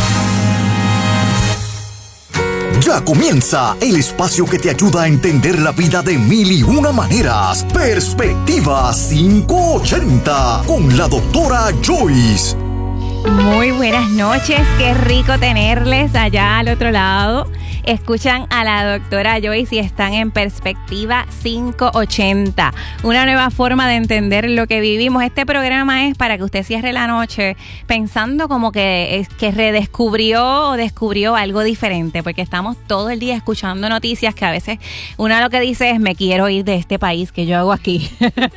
Ya comienza el espacio que te ayuda a entender la vida de mil y una maneras. Perspectiva quinientos ochenta con la doctora Joyce. Muy buenas noches, qué rico tenerles allá al otro lado. Escuchan a la doctora Joyce y están en Perspectiva quinientos ochenta, una nueva forma de entender lo que vivimos. Este programa es para que usted cierre la noche pensando como que, que redescubrió o descubrió algo diferente, porque estamos todo el día escuchando noticias que a veces uno lo que dice es: me quiero ir de este país, que yo hago aquí.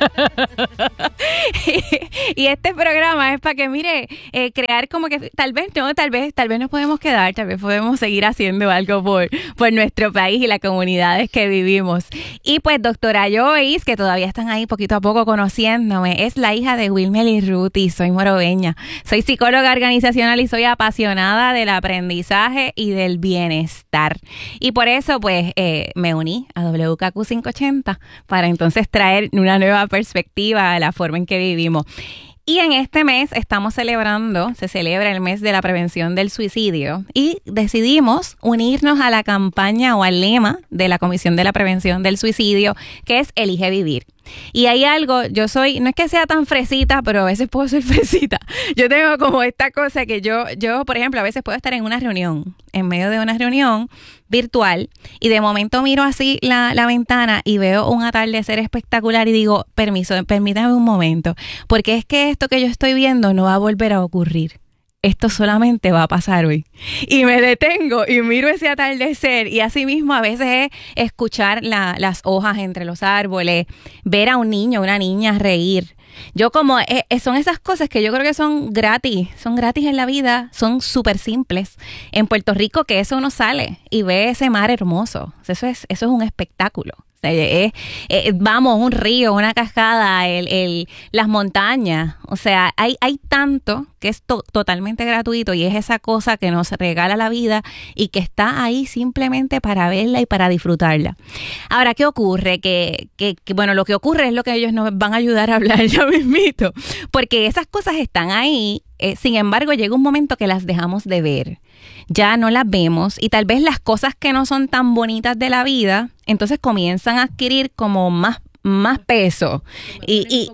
y, y este programa es para que, mire, eh, crear como que tal vez no, tal vez, tal vez nos podemos quedar, tal vez podemos seguir haciendo algo por, por nuestro país y las comunidades que vivimos. Y pues doctora Joyce, que todavía están ahí poquito a poco conociéndome, es la hija de Wilmer y Ruth y soy morobeña. Soy psicóloga organizacional y soy apasionada del aprendizaje y del bienestar. Y por eso pues eh, me uní a W K Q quinientos ochenta para entonces traer una nueva perspectiva a la forma en que vivimos. Y en este mes estamos celebrando, se celebra el mes de la prevención del suicidio y decidimos unirnos a la campaña o al lema de la Comisión de la Prevención del Suicidio, que es Elige Vivir. Y hay algo, yo soy, no es que sea tan fresita, pero a veces puedo ser fresita. Yo tengo como esta cosa que yo, yo, por ejemplo, a veces puedo estar en una reunión, en medio de una reunión virtual, y de momento miro así la, la ventana y veo un atardecer espectacular y digo, permiso, permítame un momento, porque es que esto que yo estoy viendo no va a volver a ocurrir. Esto solamente va a pasar hoy. Y me detengo y miro ese atardecer, y así mismo a veces es escuchar la, las hojas entre los árboles, ver a un niño, una niña reír. Yo como, eh, son esas cosas que yo creo que son gratis, son gratis en la vida, son súper simples. En Puerto Rico que eso uno sale y ve ese mar hermoso, eso es, eso es un espectáculo. Eh, eh, vamos, un río, una cascada, el, el, las montañas, o sea, hay, hay tanto que es to- totalmente gratuito y es esa cosa que nos regala la vida y que está ahí simplemente para verla y para disfrutarla. Ahora, ¿qué ocurre? Que, que, que bueno, lo que ocurre es lo que ellos nos van a ayudar a hablar ya mismito, porque esas cosas están ahí, eh, sin embargo llega un momento que las dejamos de ver. Ya no las vemos y tal vez las cosas que no son tan bonitas de la vida, entonces comienzan a adquirir como más, más peso. Y, y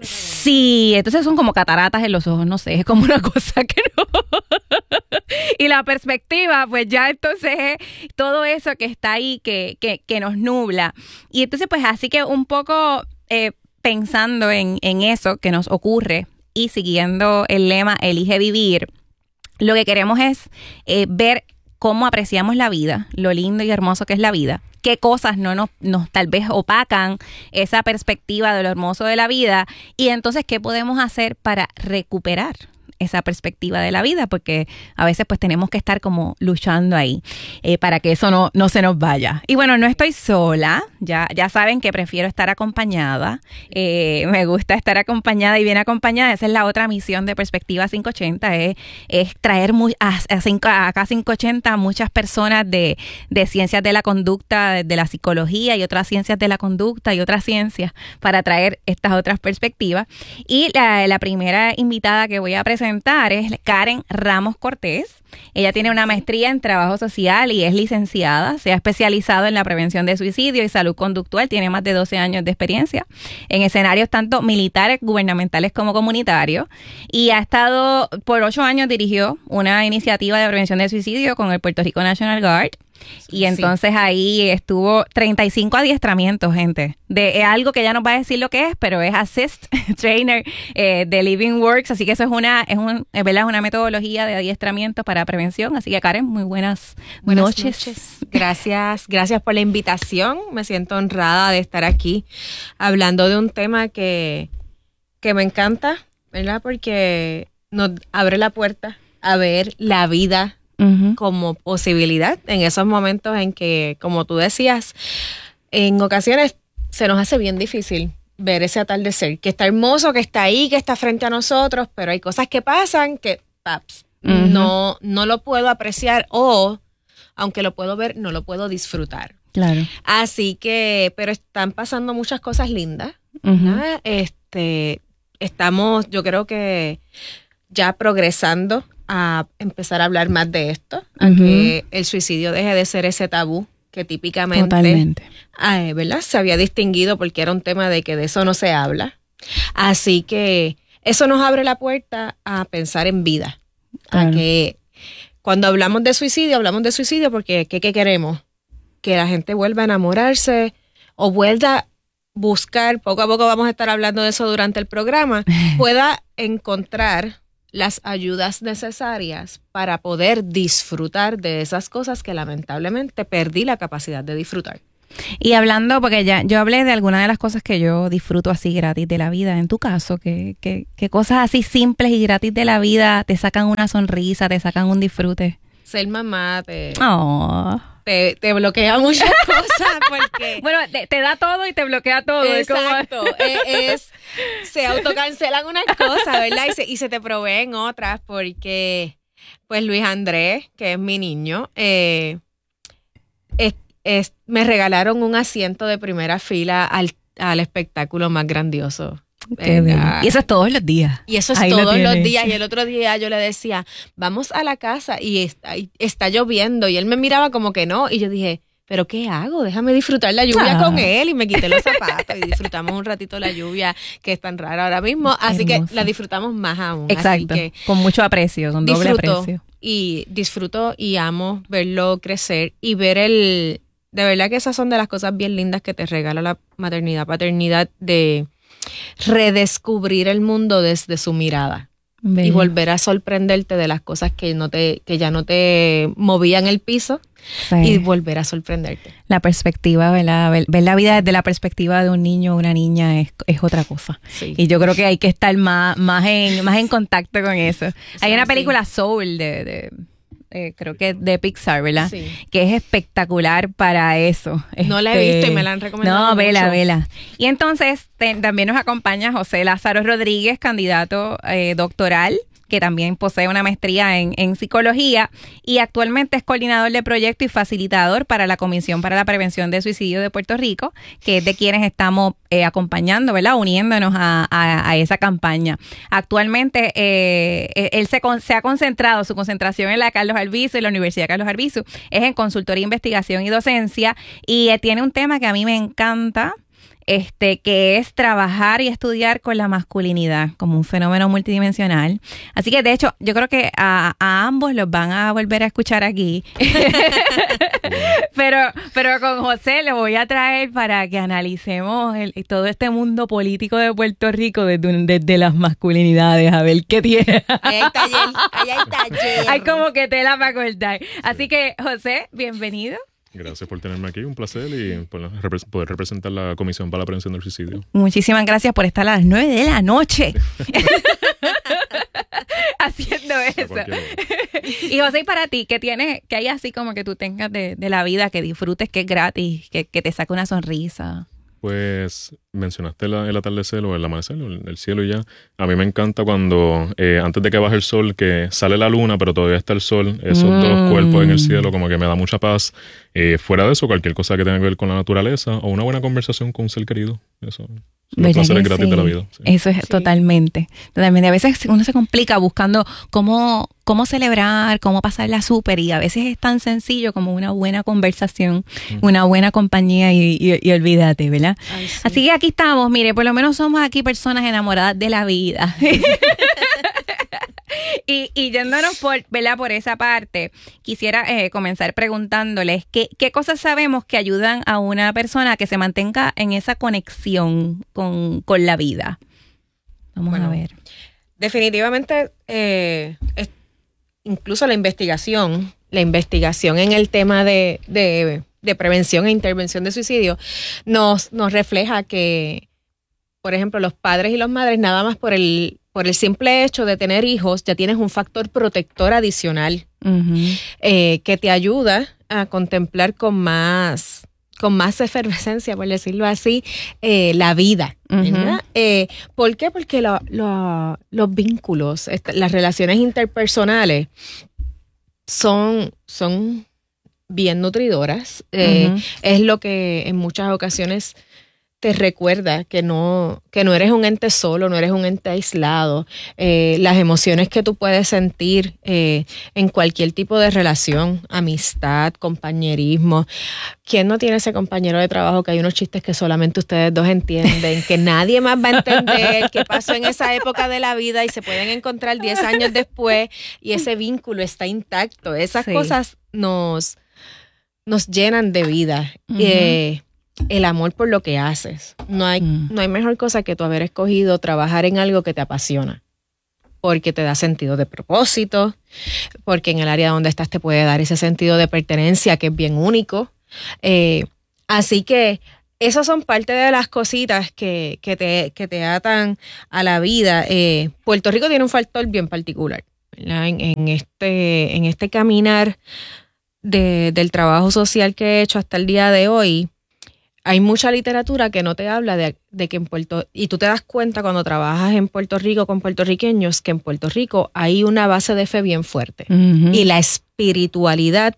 sí, entonces son como cataratas en los ojos, no sé, es como una cosa que no. Y la perspectiva, pues ya entonces es todo eso que está ahí, que, que, que nos nubla. Y entonces pues así que un poco eh, pensando en, en eso que nos ocurre y siguiendo el lema Elige Vivir, lo que queremos es eh, ver cómo apreciamos la vida, lo lindo y hermoso que es la vida, qué cosas no nos, nos tal vez opacan esa perspectiva de lo hermoso de la vida y entonces qué podemos hacer para recuperar esa perspectiva de la vida, porque a veces pues tenemos que estar como luchando ahí eh, para que eso no, no se nos vaya. Y bueno, no estoy sola, ya, ya saben que prefiero estar acompañada, eh, me gusta estar acompañada y bien acompañada. Esa es la otra misión de Perspectiva quinientos ochenta, es, es traer muy, a, a, cinco, a acá quinientos ochenta muchas personas de, de ciencias de la conducta, de, de la psicología y otras ciencias de la conducta y otras ciencias para traer estas otras perspectivas. Y la, la primera invitada que voy a presentar es Karen Ramos Cortés. Ella tiene una maestría en trabajo social y es licenciada. Se ha especializado en la prevención de suicidio y salud conductual. Tiene más de doce años de experiencia en escenarios tanto militares, gubernamentales como comunitarios. Y ha estado, por ocho años dirigió una iniciativa de prevención de suicidio con el Puerto Rico National Guard. Y entonces sí, ahí estuvo treinta y cinco adiestramientos, gente. De, es algo que ella nos va a decir lo que es, pero es Assist Trainer eh, de Living Works. Así que eso es una, es un, es verdad, es una metodología de adiestramiento para prevención. Así que Karen, muy buenas, buenas noches. noches. Gracias, gracias por la invitación. Me siento honrada de estar aquí hablando de un tema que, que me encanta, ¿verdad? Porque nos abre la puerta a ver la vida Uh-huh. como posibilidad en esos momentos en que, como tú decías, en ocasiones se nos hace bien difícil ver ese atardecer, que está hermoso, que está ahí, que está frente a nosotros, pero hay cosas que pasan que paps, uh-huh. no, no lo puedo apreciar o, aunque lo puedo ver, no lo puedo disfrutar. Claro. Así que, pero están pasando muchas cosas lindas. Uh-huh. Este, estamos, yo creo que ya progresando a empezar a hablar más de esto, a uh-huh. que el suicidio deje de ser ese tabú que típicamente Totalmente. Ay, ¿verdad? Se había distinguido porque era un tema de que de eso no se habla. Así que eso nos abre la puerta a pensar en vida, claro. a que cuando hablamos de suicidio, hablamos de suicidio porque ¿qué, qué queremos? Que la gente vuelva a enamorarse o vuelva a buscar, poco a poco vamos a estar hablando de eso durante el programa, pueda encontrar las ayudas necesarias para poder disfrutar de esas cosas que lamentablemente perdí la capacidad de disfrutar. Y hablando, porque ya yo hablé de algunas de las cosas que yo disfruto así gratis de la vida, en tu caso, que, que, que cosas así simples y gratis de la vida te sacan una sonrisa, te sacan un disfrute. Ser mamá te, oh. te, te bloquea muchas cosas porque... Bueno, te, te da todo y te bloquea todo. Exacto. Es, es, se autocancelan unas cosas, ¿verdad? Y se, y se te proveen otras porque, pues Luis Andrés, que es mi niño, eh, es, es, me regalaron un asiento de primera fila al, al espectáculo más grandioso. Qué bello. Y eso es todos los días. Y eso es Ahí todos los días. Y el otro día yo le decía, vamos a la casa y está, y está lloviendo. Y él me miraba como que no. Y yo dije, ¿pero qué hago? Déjame disfrutar la lluvia ah. con él. Y me quité los zapatos y disfrutamos un ratito la lluvia, que es tan rara ahora mismo. Así Hermoso. Que la disfrutamos más aún. Exacto. Así que con mucho aprecio, con doble aprecio. Y disfruto y amo verlo crecer y ver el... De verdad que esas son de las cosas bien lindas que te regala la maternidad, paternidad, de redescubrir el mundo desde su mirada. Bello. Y volver a sorprenderte de las cosas que no te que ya no te movían el piso sí. y volver a sorprenderte. La perspectiva, ¿verdad? Ver, ver la vida desde la perspectiva de un niño o una niña es, es otra cosa. Sí. Y yo creo que hay que estar más, más, en, más en contacto con eso. O sea, hay una película sí. Soul de... de Eh, creo que de Pixar, ¿verdad? Sí. Que es espectacular para eso. No este, la he visto y me la han recomendado. No, vela, mucho. vela. Y entonces te, también nos acompaña José Lázaro Rodríguez, candidato eh, doctoral, que también posee una maestría en, en psicología y actualmente es coordinador de proyecto y facilitador para la Comisión para la Prevención de Suicidio de Puerto Rico, que es de quienes estamos eh, acompañando, ¿verdad? Uniéndonos a, a, a esa campaña. Actualmente eh, él se, con, se ha concentrado, su concentración en la Carlos Albizu, en la Universidad Carlos Albizu, es en consultoría, investigación y docencia, y eh, tiene un tema que a mí me encanta, Este, que es trabajar y estudiar con la masculinidad como un fenómeno multidimensional. Así que, de hecho, yo creo que a, a ambos los van a volver a escuchar aquí. pero, pero con José lo voy a traer para que analicemos el, todo este mundo político de Puerto Rico desde, desde las masculinidades, a ver qué tiene. Ahí hay taller, ahí hay taller. Hay como que tela para cortar. Así que, José, bienvenido. Gracias por tenerme aquí, un placer, y por poder representar la Comisión para la Prevención del Suicidio. Muchísimas gracias por estar a las nueve de la noche haciendo eso. Y José, y para ti, ¿qué tienes, qué hay así como que tú tengas de, de la vida, que disfrutes, que es gratis, que, que te saque una sonrisa? Pues mencionaste la, el atardecer o el amanecer, el, el cielo y ya. A mí me encanta cuando, eh, antes de que baje el sol, que sale la luna, pero todavía está el sol, esos mm. dos cuerpos en el cielo, como que me da mucha paz. Eh, fuera de eso, cualquier cosa que tenga que ver con la naturaleza o una buena conversación con un ser querido, eso. Los placeres gratis sí. de la vida. Sí. Eso es sí. totalmente. Totalmente. A veces uno se complica buscando cómo, cómo celebrar, cómo pasarla súper, y a veces es tan sencillo como una buena conversación, mm. una buena compañía y, y, y olvídate, ¿verdad? Ay, sí. Así que aquí estamos, mire, por lo menos somos aquí personas enamoradas de la vida. Y, y yéndonos por, ¿verdad? por esa parte, quisiera eh, comenzar preguntándoles ¿qué, qué cosas sabemos que ayudan a una persona a que se mantenga en esa conexión con, con la vida. Vamos bueno, a ver. Definitivamente, eh, es, incluso la investigación, la investigación en el tema de, de, de prevención e intervención de suicidio nos, nos refleja que, por ejemplo, los padres y las madres, nada más por el por el simple hecho de tener hijos, ya tienes un factor protector adicional uh-huh. eh, que te ayuda a contemplar con más, con más efervescencia, por decirlo así, eh, la vida. Uh-huh. Eh, ¿Por qué? Porque lo, lo, los vínculos, las relaciones interpersonales son, son bien nutridoras. Eh, uh-huh. Es lo que en muchas ocasiones te recuerda que no, que no eres un ente solo, no eres un ente aislado. Eh, las emociones que tú puedes sentir eh, en cualquier tipo de relación, amistad, compañerismo. ¿Quién no tiene ese compañero de trabajo que hay unos chistes que solamente ustedes dos entienden, que nadie más va a entender, que pasó en esa época de la vida y se pueden encontrar diez años después y ese vínculo está intacto? Esas sí. cosas nos, nos llenan de vida. Uh-huh. Eh, el amor por lo que haces. No hay, mm. no hay mejor cosa que tú haber escogido trabajar en algo que te apasiona, porque te da sentido de propósito, porque en el área donde estás te puede dar ese sentido de pertenencia que es bien único. Eh, así que esas son parte de las cositas que, que, te, que te atan a la vida. Eh, Puerto Rico tiene un factor bien particular, ¿verdad? En, en, este, en este caminar de, del trabajo social que he hecho hasta el día de hoy. Hay mucha literatura que no te habla de, de que en Puerto... Y tú te das cuenta cuando trabajas en Puerto Rico con puertorriqueños que en Puerto Rico hay una base de fe bien fuerte. Uh-huh. Y la espiritualidad,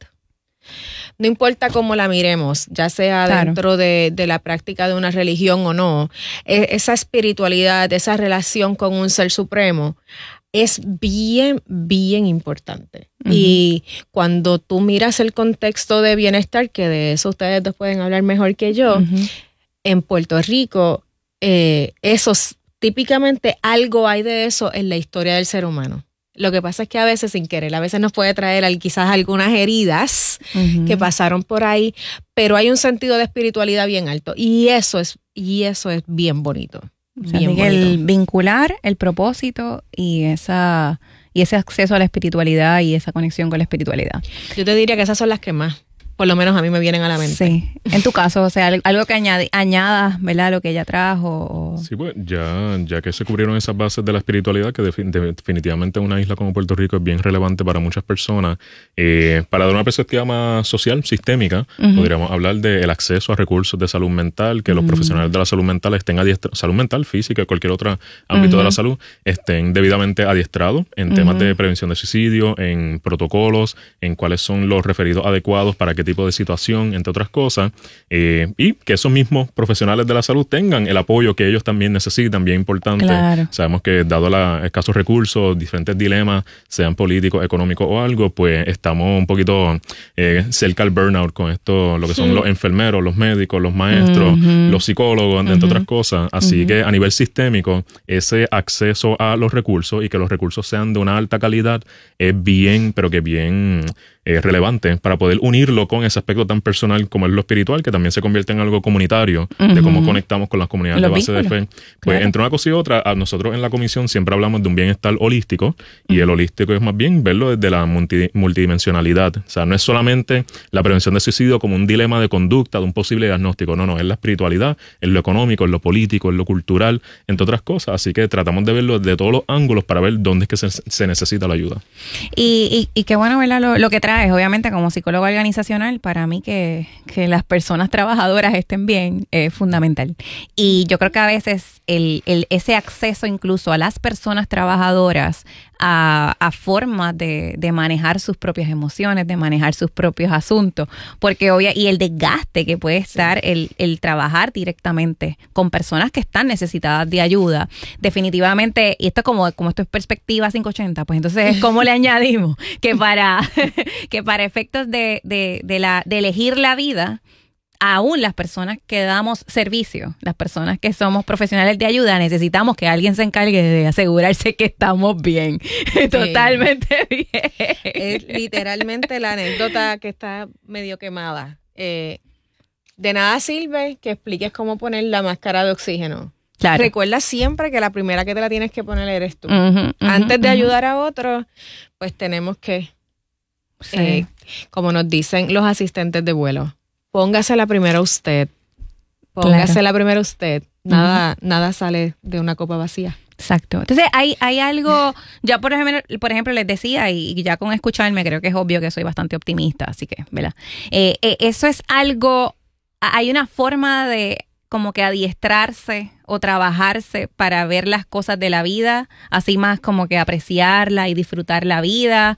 no importa cómo la miremos, ya sea claro. dentro de, de la práctica de una religión o no, esa espiritualidad, esa relación con un ser supremo, es bien, bien importante. Uh-huh. Y cuando tú miras el contexto de bienestar, que de eso ustedes dos pueden hablar mejor que yo, uh-huh. en Puerto Rico, eh, eso típicamente algo hay de eso en la historia del ser humano. Lo que pasa es que a veces sin querer, a veces nos puede traer quizás algunas heridas uh-huh. que pasaron por ahí, pero hay un sentido de espiritualidad bien alto y eso es, y eso es bien bonito. O sea, que el vincular el propósito y esa y ese acceso a la espiritualidad y esa conexión con la espiritualidad. Yo te diría que esas son las que más, por lo menos a mí me vienen a la mente. Sí. En tu caso, o sea, algo que añade, añadas, ¿verdad? Lo que ella trajo. O... Sí, pues ya, ya que se cubrieron esas bases de la espiritualidad, que defin- definitivamente una isla como Puerto Rico es bien relevante para muchas personas, eh, para dar una perspectiva más social, sistémica, uh-huh. podríamos hablar del acceso a recursos de salud mental, que uh-huh. los profesionales de la salud mental estén adiestrados, salud mental, física, cualquier otro ámbito uh-huh. de la salud, estén debidamente adiestrados en uh-huh. temas de prevención de suicidio, en protocolos, en cuáles son los referidos adecuados para qué tipo de situación, entre otras cosas, eh, y que esos mismos profesionales de la salud tengan el apoyo que ellos también necesitan, bien importante. Claro. Sabemos que dado los escasos recursos, diferentes dilemas, sean políticos, económicos o algo, pues estamos un poquito eh, cerca al burnout con esto, lo que son sí. los enfermeros, los médicos, los maestros, uh-huh. los psicólogos, entre uh-huh. otras cosas. Así uh-huh. que a nivel sistémico, ese acceso a los recursos y que los recursos sean de una alta calidad es bien, pero que bien eh, relevante para poder unirlo con ese aspecto tan personal como es lo espiritual, que también se convierte en algo comunitario, uh-huh. de cómo conectamos con las comunidades Los de base vínculos. de fe. Pues claro. entre una cosa y otra, a nosotros en la comisión siempre hablamos de un bienestar holístico, uh-huh. y el holístico es más bien verlo desde la multi- multidimensionalidad. O sea, no es solamente la prevención de suicidio como un dilema de conducta, de un posible diagnóstico, no, no, es la espiritualidad, es lo económico, es lo político, es lo cultural, entre otras cosas. Así que tratamos de verlo desde todos los ángulos para ver dónde es que se, se necesita la ayuda. Y, y, y qué bueno, ¿verdad? Lo, lo que traes, obviamente, como psicólogo organizacional, para mí que, que las personas trabajadoras estén bien es fundamental. Y yo creo que a veces el, el, ese acceso incluso a las personas trabajadoras a, a formas de, de manejar sus propias emociones, de manejar sus propios asuntos, porque obvia, y el desgaste que puede estar sí. el, el trabajar directamente con personas que están necesitadas de ayuda, definitivamente, y esto como, como esto es perspectiva quinientos ochenta, pues entonces ¿cómo le añadimos? Que para, que para efectos de, de, de, la, de elegir la vida, aún las personas que damos servicio, las personas que somos profesionales de ayuda, necesitamos que alguien se encargue de asegurarse que estamos bien, sí. totalmente bien. Es literalmente la anécdota que está medio quemada. Eh, de nada sirve que expliques cómo poner la máscara de oxígeno. Claro. Recuerda siempre que la primera que te la tienes que poner eres tú. Uh-huh, uh-huh, Antes de uh-huh. ayudar a otros, pues tenemos que, sí. eh, como nos dicen los asistentes de vuelo, póngasela primero usted. Póngasela claro. primero usted. Nada, uh-huh. nada sale de una copa vacía. Exacto. Entonces hay, hay algo, ya por ejemplo, por ejemplo les decía, y ya con escucharme creo que es obvio que soy bastante optimista, así que, ¿verdad? Eh, eh, eso es algo, hay una forma de como que adiestrarse o trabajarse para ver las cosas de la vida, así más como que apreciarla y disfrutar la vida.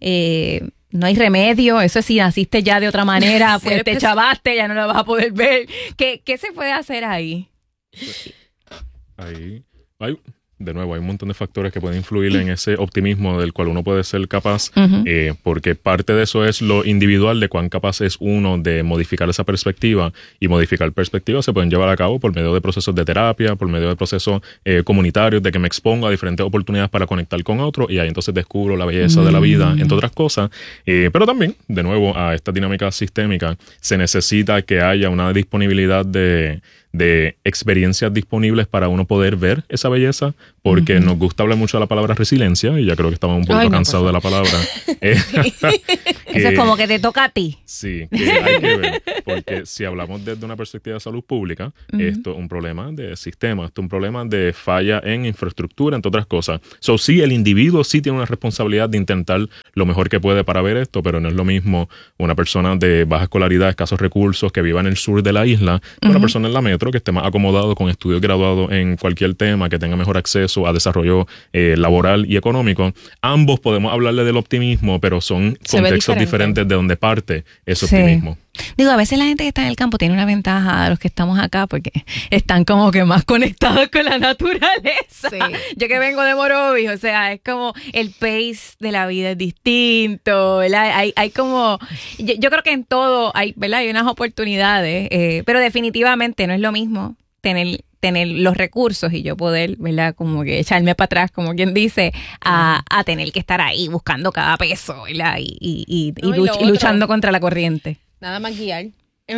Eh, no hay remedio, eso es si naciste ya de otra manera, pues te chavaste, ya no la vas a poder ver. ¿Qué, qué se puede hacer ahí? Ahí, hay, de nuevo, hay un montón de factores que pueden influir en ese optimismo del cual uno puede ser capaz, uh-huh. eh, porque parte de eso es lo individual, de cuán capaz es uno de modificar esa perspectiva, y modificar perspectivas se pueden llevar a cabo por medio de procesos de terapia, por medio de procesos eh, comunitarios, de que me expongo a diferentes oportunidades para conectar con otros, y ahí entonces descubro la belleza mm. de la vida, entre otras cosas. Eh, pero también, de nuevo, a esta dinámica sistémica se necesita que haya una disponibilidad de de experiencias disponibles para uno poder ver esa belleza, porque uh-huh. nos gusta hablar mucho de la palabra resiliencia, y ya creo que estamos un poco Ay, no, cansados de la palabra. eh, que, Eso es como que te toca a ti. Sí, que hay que ver, porque si hablamos desde una perspectiva de salud pública, uh-huh. esto es un problema de sistema, esto es un problema de falla en infraestructura, entre otras cosas. So, sí, el individuo sí tiene una responsabilidad de intentar lo mejor que puede para ver esto, pero no es lo mismo una persona de baja escolaridad, escasos recursos, que viva en el sur de la isla, que uh-huh. una persona en la metro, que esté más acomodado con estudios graduados en cualquier tema, que tenga mejor acceso a desarrollo eh, laboral y económico. Ambos podemos hablarle del optimismo, pero son Se contextos diferentes de donde parte ese sí. optimismo. Digo, a veces la gente que está en el campo tiene una ventaja a los que estamos acá, porque están como que más conectados con la naturaleza. Sí. Yo que vengo de Morovis, o sea, es como el pace de la vida es distinto, ¿verdad? Hay, hay como, yo, yo creo que en todo hay, ¿verdad? Hay unas oportunidades, eh, pero definitivamente no es lo mismo tener tener los recursos y yo poder, ¿verdad? Como que echarme para atrás, como quien dice, a, a tener que estar ahí buscando cada peso, ¿verdad? Y, y, y, no, y, luch, y luchando contra la corriente. Nada más guiar.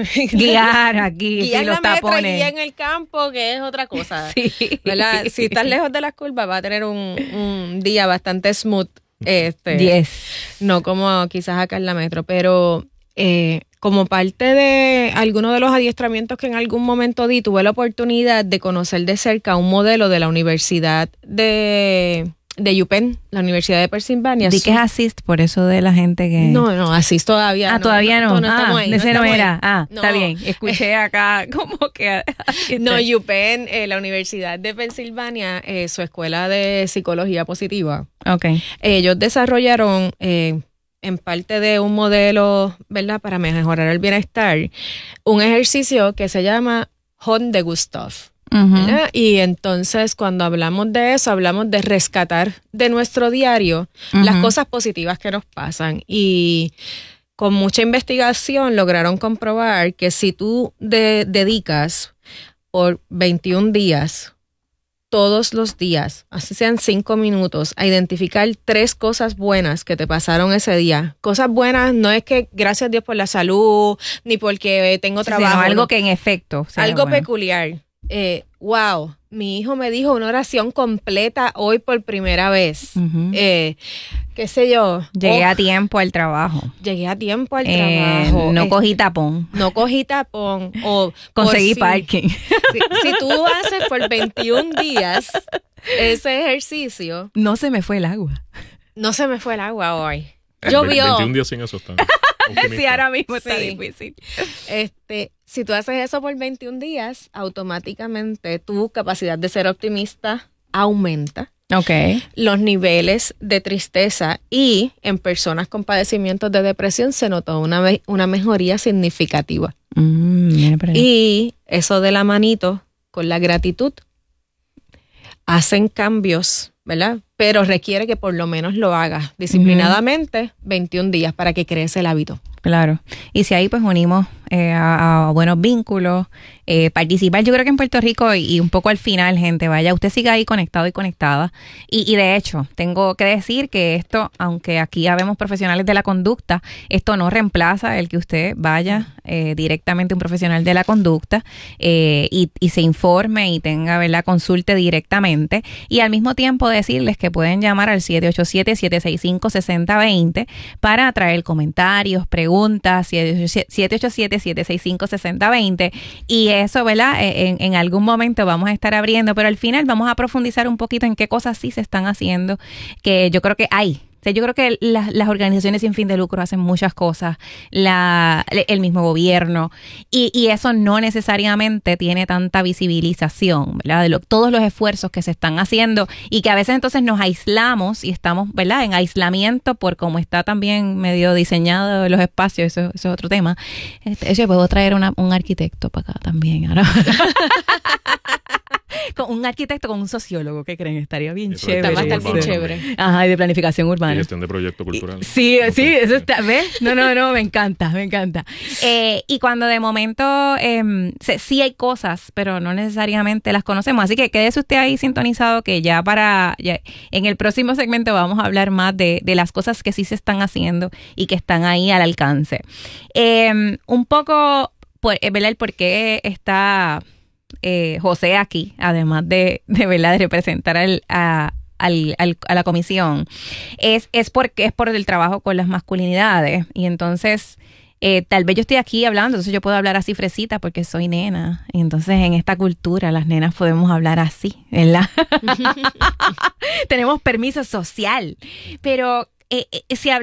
Guiar aquí, guiar sí, la los tapones. Metro y guiar en el campo, que es otra cosa. Sí. ¿Verdad? Si estás lejos de las curvas, va a tener un, un día bastante smooth. Este, yes. No como quizás acá en la metro, pero eh, como parte de alguno de los adiestramientos que en algún momento di, tuve la oportunidad de conocer de cerca un modelo de la Universidad de... de UPenn, la Universidad de Pensilvania. Di que es Assist, por eso de la gente que... No, no, Assist todavía ah, no. Ah, todavía no. no, no, no ah, estamos ahí, de ese no, no era. Ahí. Ah, no. Está bien. Escuché acá como que... No, UPenn, eh, la Universidad de Pensilvania, eh, su escuela de psicología positiva. Ok. Ellos desarrollaron, eh, en parte de un modelo, ¿verdad?, para mejorar el bienestar, un ejercicio que se llama Hon de Gustav. Uh-huh. Y entonces cuando hablamos de eso, hablamos de rescatar de nuestro diario uh-huh. las cosas positivas que nos pasan, y con mucha investigación lograron comprobar que si tú de, dedicas por veintiún días, todos los días, así sean cinco minutos, a identificar tres cosas buenas que te pasaron ese día. Cosas buenas no es que gracias a Dios por la salud, ni porque tengo sí, trabajo. Sino algo no. que en efecto sea algo bueno. peculiar. Eh, wow, mi hijo me dijo una oración completa hoy por primera vez. Uh-huh. Eh, qué sé yo. Llegué oh, a tiempo al trabajo. Llegué a tiempo al eh, trabajo. No eh, cogí tapón. No cogí tapón. O conseguí si, parking. Si, si tú haces por veintiún días ese ejercicio. No se me fue el agua. No se me fue el agua hoy. Llovió. veintiún días sin eso está. Sí, ahora mismo sí. está difícil. Este, si tú haces eso por veintiún días, automáticamente tu capacidad de ser optimista aumenta. Okay. Los niveles de tristeza, y en personas con padecimientos de depresión se notó una, una mejoría significativa. Mm, y eso de la manito con la gratitud hacen cambios, ¿verdad? Pero requiere que por lo menos lo hagas disciplinadamente uh-huh. veintiún días para que crees el hábito. Claro. Y si ahí pues unimos eh, a, a buenos vínculos, eh, participar, yo creo que en Puerto Rico y, y un poco al final, gente, vaya, usted siga ahí conectado y conectada. Y, y de hecho, tengo que decir que esto, aunque aquí habemos profesionales de la conducta, esto no reemplaza el que usted vaya eh, directamente a un profesional de la conducta eh, y, y se informe y tenga, ¿verdad?, consulte directamente. Y al mismo tiempo decirles que pueden llamar al siete ocho siete, siete seis cinco, seis cero dos cero para traer comentarios, preguntas, siete ocho siete, siete seis cinco, seis cero dos cero. Y eso, ¿verdad?, en, en algún momento vamos a estar abriendo, pero al final vamos a profundizar un poquito en qué cosas sí se están haciendo, que yo creo que hay O sea, yo creo que las, las organizaciones sin fin de lucro hacen muchas cosas, la, el mismo gobierno, y, y eso no necesariamente tiene tanta visibilización, ¿verdad? De lo, todos los esfuerzos que se están haciendo y que a veces entonces nos aislamos y estamos, ¿verdad?, en aislamiento por cómo está también medio diseñado los espacios, eso, eso es otro tema. Este, yo puedo traer una, un arquitecto para acá también, ahora. Con un arquitecto con un sociólogo, ¿qué creen? Estaría bien Eso chévere. Va a estar bien chévere. Ajá, y de planificación urbana. Y gestión de proyectos culturales. Sí, sí, eso está, ¿ves? No, no, no, me encanta, me encanta. Eh, y cuando de momento eh, sí hay cosas, pero no necesariamente las conocemos. Así que quédese usted ahí sintonizado que ya para, ya, en el próximo segmento vamos a hablar más de, de las cosas que sí se están haciendo y que están ahí al alcance. Eh, un poco, por, ¿verdad? El por qué está... Eh, José aquí, además de, de, ¿verdad?, de representar al, a, al, al, a la comisión, es, es porque es por el trabajo con las masculinidades. Y entonces, eh, tal vez yo estoy aquí hablando, entonces yo puedo hablar así fresita porque soy nena. Y entonces en esta cultura las nenas podemos hablar así, ¿verdad? Tenemos permiso social. Pero eh, eh, si hablamos